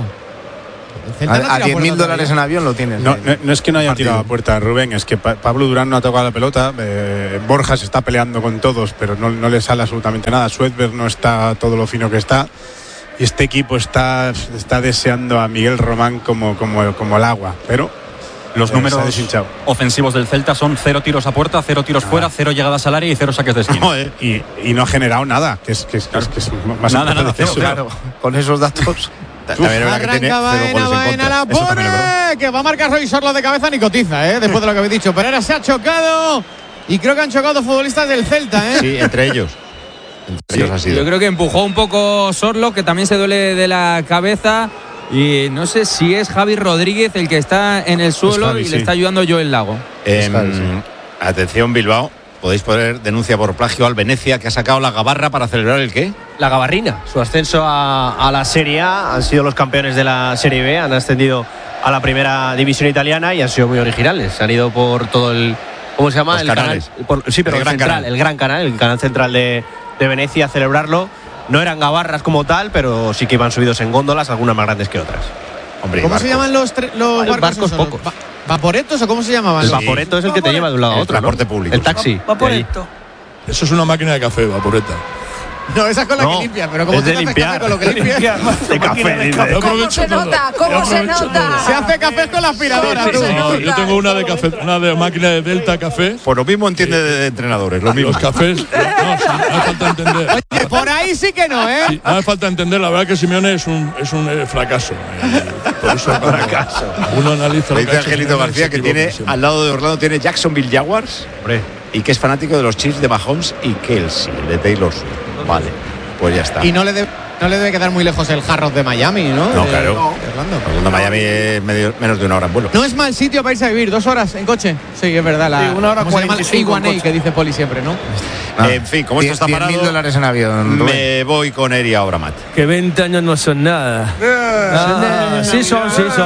A $10.000 en avión lo tienes.
No es que no haya tirado a puerta, Rubén, es que Pablo Durán no ha tocado la pelota. Borja se está peleando con todos, pero no le sale absolutamente nada. Suedberg no está todo lo fino que está. Y este equipo está deseando a Miguel Román como el agua, pero
los números ofensivos del Celta son 0 tiros a puerta, 0 tiros fuera, 0 llegadas al área y 0 saques de esquina.
No, y no ha generado nada, que es más
nada,
cero,
claro. Con esos datos.
Arranca Baena, la pone, que va a marcar Roy Sorlo de cabeza, ni cotiza, después de lo que habéis dicho. Pereira se ha chocado y creo que han chocado futbolistas del Celta,
Sí, entre ellos.
Yo creo que empujó un poco Sorlo, que también se duele de la cabeza. Y no sé si es Javi Rodríguez el que está en el suelo Javi, y le está ayudando Joel Lago.
Atención, Bilbao. Podéis poner denuncia por plagio al Venecia, que ha sacado la gabarra para celebrar ¿el qué?
La gabarrina. Su ascenso a la Serie A. Han sido los campeones de la Serie B. Han ascendido a la primera división italiana y han sido muy originales. Han ido por todo el... ¿Cómo se llama?
Los
el
canales.
Canal. Sí, pero el Gran Canal, el canal central de Venecia, a celebrarlo. No eran gabarras como tal, pero sí que iban subidos en góndolas, algunas más grandes que otras.
Hombre, ¿cómo se llaman los
barcos pocos?
¿Vaporetos o cómo se llamaban?
El vaporeto es el que te lleva de un lado a otro.
El transporte público.
El taxi.
Vaporeto.
Eso es una máquina de café, Vaporeta.
No, esa es con la que limpia, pero como
es de limpiar.
Con lo que limpia.
De café.
¿Cómo se nota? ¿Cómo se nota?
Se hace café con la aspiradora.
Yo tengo una de café, una de máquina de Delta Café.
Por lo mismo entiende de entrenadores, lo mismo.
Los cafés, no hace falta entender.
Oye, por ahí sí que no, ¿eh?
Sí, no hace falta entender, la verdad que Simeone es un fracaso. Por eso
fracaso.
Uno analiza lo que
dice Angelito García que tiene al lado de Orlando tiene Jacksonville Jaguars.
Hombre.
Y que es fanático de los Chiefs de Mahomes y Kelsey, de Taylor Swift. Vale. Pues ya está.
Y no le debe quedar muy lejos el Hard Rock de Miami, ¿no?
No, claro. Orlando, Miami es menos de una hora en vuelo.
No es mal sitio para irse a vivir, 2 horas en coche. Sí, es verdad.
Sí, 1 hora 45
que dice Poli siempre, ¿no?
En fin, como esto está parado,
$10.000 en avión.
Me voy con Eri ahora, Matt.
Que 20 años no son nada. Sí son.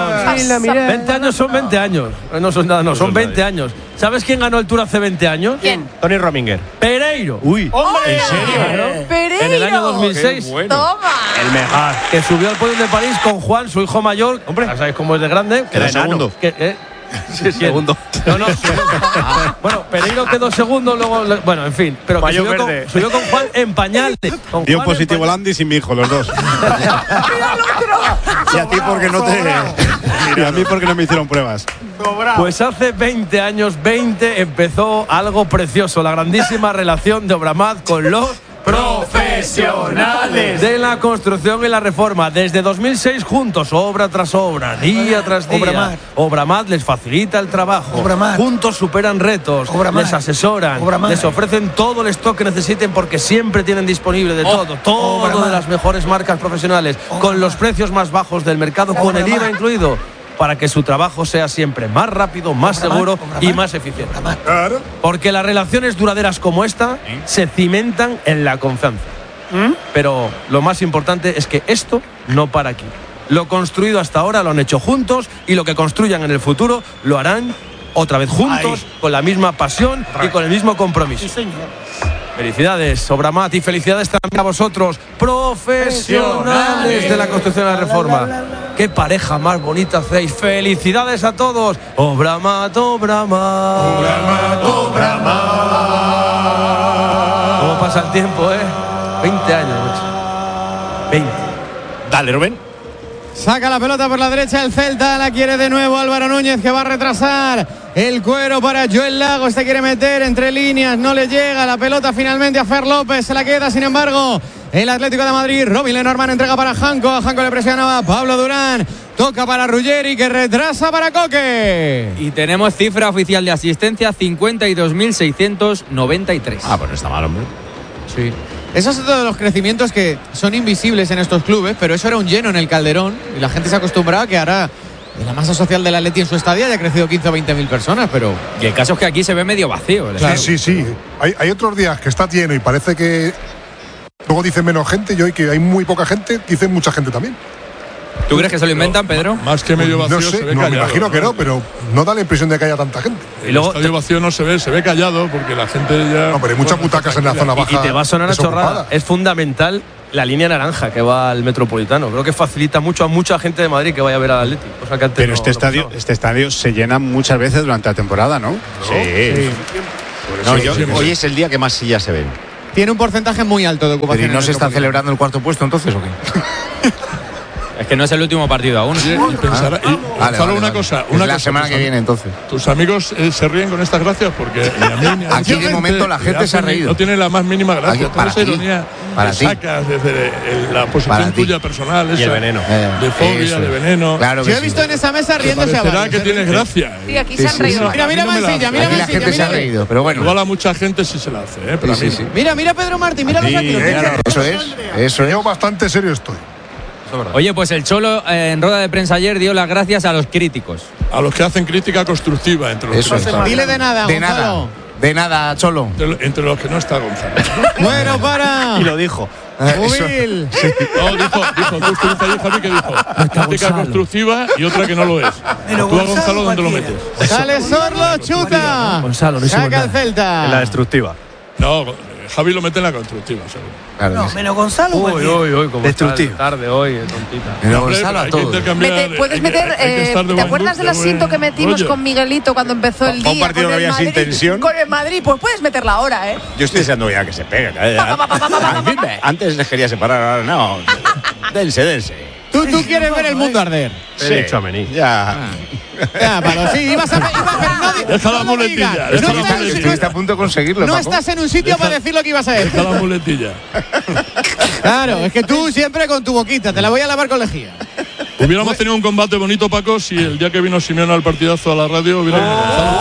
20 años son 20 años. No son nada, no, son 20 años. ¿Sabes quién ganó el Tour hace 20 años?
¿Quién? Tony Rominger.
Pereiro.
Uy.
¡Hombre!
¿En serio?
Pereiro.
En el año 2006.
Bueno.
Toma.
El mejor.
Que subió al podio de París con Juan, su hijo mayor. Hombre, ya sabéis cómo es de grande.
Quedó segundo.
Sí, segundo. No, bueno, Pereiro quedó segundo, luego. Bueno, en fin. Pero que subió con Juan en pañales.
Dio positivo Landis y mi hijo, los dos.
Y a ti porque no te.
Y a mí porque no me hicieron pruebas.
Pues hace 20 años, empezó algo precioso, la grandísima relación de Obramat con los profesionales de la construcción y la reforma. Desde 2006 juntos, obra tras obra, día tras día. Obramat les facilita el trabajo. Juntos superan retos, les asesoran, les ofrecen todo el stock que necesiten porque siempre tienen disponible de todo de las mejores marcas profesionales, con los precios más bajos del mercado, con el IVA incluido, para que su trabajo sea siempre más rápido, más seguro y más eficiente. Porque las relaciones duraderas como esta se cimentan en la confianza. Pero lo más importante es que esto no para aquí. Lo construido hasta ahora lo han hecho juntos y lo que construyan en el futuro lo harán otra vez juntos, con la misma pasión y con el mismo compromiso. Felicidades, Obramat, y felicidades también a vosotros, profesionales de la construcción y la reforma. Qué pareja más bonita hacéis. Felicidades a todos. Obramat. ¿Cómo pasa el tiempo, 20 años, macho. 20.
Dale, Rubén.
Saca la pelota por la derecha el Celta, la quiere de nuevo Álvaro Núñez, que va a retrasar el cuero para Joel Lago. Este quiere meter entre líneas, no le llega la pelota finalmente a Fer López, se la queda sin embargo el Atlético de Madrid. Robin Lenormand entrega para Janko, a Janko le presionaba Pablo Durán, toca para Ruggeri, que retrasa para Coque.
Y tenemos cifra oficial de asistencia, 52.693.
Pues no está mal, hombre.
Sí. Esos son todos los crecimientos que son invisibles en estos clubes, pero eso era un lleno en el Calderón y la gente se acostumbraba que ahora de la masa social del Atleti en su estadio haya crecido 15 o 20.000 personas, pero...
Y el caso es que aquí se ve medio vacío.
Claro. Sí. Hay otros días que está lleno y parece que luego dicen menos gente, y hoy que hay muy poca gente, dicen mucha gente también.
¿Tú crees que se lo inventan, Pedro?
Más que medio vacío,
no sé,
se ve
no,
callado.
me imagino que no, pero no da la impresión de que haya tanta gente.
El estadio vacío no se ve callado porque la gente ya...
No, pero hay muchas butacas en la zona baja.
Y te va a sonar a
desocupada.
chorrada. Es fundamental la línea naranja que va al Metropolitano. Creo que facilita mucho a mucha gente de Madrid que vaya a ver al Atleti. O sea, que antes
Pero
no,
este estadio se llena muchas veces durante la temporada, ¿no?
Sí. Hoy es el día que más sillas se ven.
Tiene un porcentaje muy alto de ocupación.
¿Pero y no se está celebrando el cuarto puesto entonces o qué?
Es que no es el último partido aún.
Solo una cosa.
La semana que viene entonces.
¿Tus amigos se ríen con estas gracias? Porque
aquí de momento la gente se ha reído.
No tiene la más mínima gracia.
Para
esa
ti,
ironía
para
que
ti.
sacas desde la posición tuya personal.
Y el veneno.
De fobia, de veneno.
Claro
Yo he visto en esa mesa riéndose a
Será
varios.
que tienes gracia.
Sí, aquí se han reído.
Mira Mansilla, mira
Aquí la gente se ha reído, pero bueno.
Igual a mucha gente sí se la hace, pero a mí no.
Mira Pedro Martín, mira los aquí.
Eso es.
Yo bastante serio estoy.
Oye, pues el Cholo en rueda de prensa ayer dio las gracias a los críticos.
A los que hacen crítica constructiva entre los que no están.
Dile de nada, Gonzalo.
De nada, Cholo.
Entre los que no está Gonzalo.
Bueno, para.
Y lo dijo.
Humil.
No, dijo, tú estuviste ahí, Javi, que dijo crítica constructiva y otra que no lo es. Tú a Gonzalo, ¿dónde lo metes?
Sale Sorlo, chuta.
Gonzalo, no
saca el Celta.
En la destructiva.
No, Javi lo mete en la constructiva, seguro.
Claro,
No, menos Gonzalo.
Uy, como
Destructivo.
tarde hoy, tontita.
Pero Gonzalo a
hay que
todo.
intercambiar,
Puedes
hay que
meter,
estar de
¿te
buen
acuerdas del
de buen
asiento que metimos
rollo.
con Miguelito cuando empezó el
Pa' un
día?
partido
con
que
el
había sin
Madrid?
tensión.
Con el Madrid, pues puedes meterla ahora, ¿eh?
Yo estoy deseando ya que se peguen. Antes les quería separar, ahora no. Dense.
Tú quieres ver el mundo arder.
He dicho a Mení.
Ya.
Ya, Pablo, sí, ibas a pero no,
Deja la
no lo
muletilla,
digas.
deja
No
la
estás-
muletilla.
Estuviste a punto de conseguirlo,
No
Paco.
estás en un sitio para decir lo que ibas a decir.
Deja la muletilla.
Claro, es que tú siempre con tu boquita, te la voy a lavar con lejía.
Hubiéramos tenido un combate bonito, Paco, si el día que vino Simeone al partidazo a la radio hubiera venido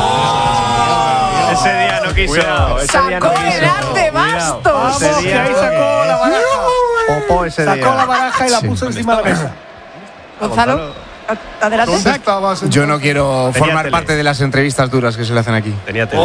Gonzalo.
Ese día no quiso. Ese día no
Sacó
quiso.
el arte bastos.
Ese día
ahí sacó la baraja.
Popó ese día.
Sacó la baraja y la puso encima de la mesa.
Gonzalo, adelante.
¿Dónde estabas?
Yo no quiero
Tenía
formar
tele.
parte de las entrevistas duras que se le hacen aquí.
Tenía tele.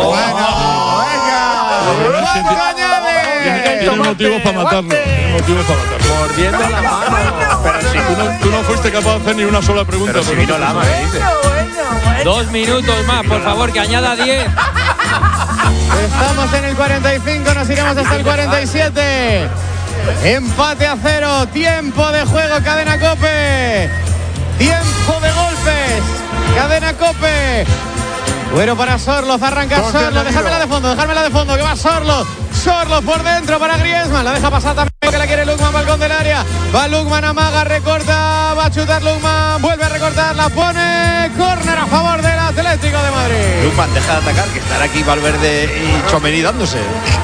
Tiene motivos para matarlo. Tiene motivos para matarlo.
Mordiendo la mano.
Pero sí.
Tú no fuiste capaz de hacer ni una sola pregunta.
Pero si
no
vino
te
Lama,
pasa.
¿qué dices?
2 minutos más, por favor, que añada 10.
Estamos en el 45, nos iremos hasta el 47. Empate a 0, tiempo de juego, Cadena COPE. Tiempo de golpes, Cadena COPE. Bueno para Sorloz, arranca Sorloz, dejármela de fondo, que va Sorloz. Sorloz por dentro para Griezmann, la deja pasar también, que la quiere Lukman, balcón del área. Va Lukman, amaga, recorta, va a chutar Lukman, vuelve a recortar, la pone, córner a favor del Atlético de Madrid.
Lukman, deja de atacar, que estará aquí Valverde y Tchouaméni dándose.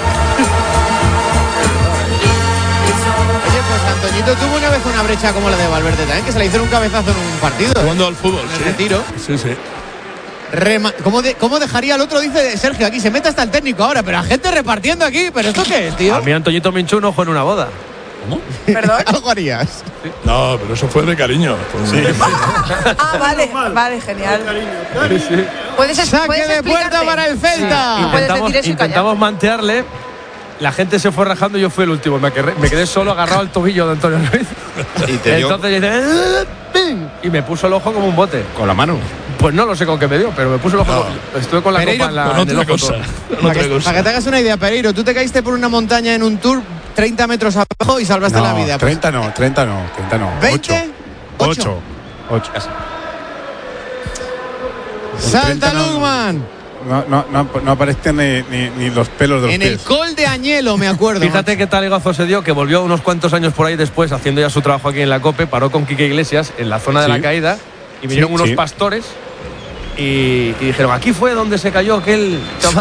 Oye, pues Antoñito tuvo una vez una brecha como la de Valverde también, que se le hicieron un cabezazo en un partido.
Jugando al fútbol,
En el
sí.
retiro.
Sí.
¿Cómo dejaría el otro? Dice Sergio, aquí se mete hasta el técnico ahora, pero la gente repartiendo aquí. ¿Pero esto qué es, tío?
A mí Antoñito Minchu no fue en una boda.
Perdón.
Algo harías.
No, pero eso fue de cariño.
Ah, vale, genial. Puedes
Saque de puerta para el Celta.
Puedes decir eso y callar.
Intentamos mantearle. La gente se fue rajando y yo fui el último. Me quedé solo agarrado al tobillo de Antonio Ruiz.
Y te dio
Entonces dice, ¡ping! Y me puso el ojo como un bote.
con la mano.
Pues no lo sé con qué me dio, pero me puso el ojo. Estuve con la
Pereiro,
copa en la,
con
en el
otra
ojo
cosa.
todo.
Para que te hagas una idea, Pereiro, tú te caíste por una montaña en un tour 30 metros abajo y salvaste la vida. Pues,
30 no.
20,
8.
Salta Lukman.
No aparecen ni los pelos de los
En
pies.
el col de Añelo, me acuerdo.
Fíjate qué taligazo se dio, que volvió unos cuantos años por ahí después, haciendo ya su trabajo aquí en la COPE, paró con Quique Iglesias en la zona de
Sí.
la caída y vinieron unos
sí.
pastores y dijeron, aquí fue donde se cayó aquel chaval.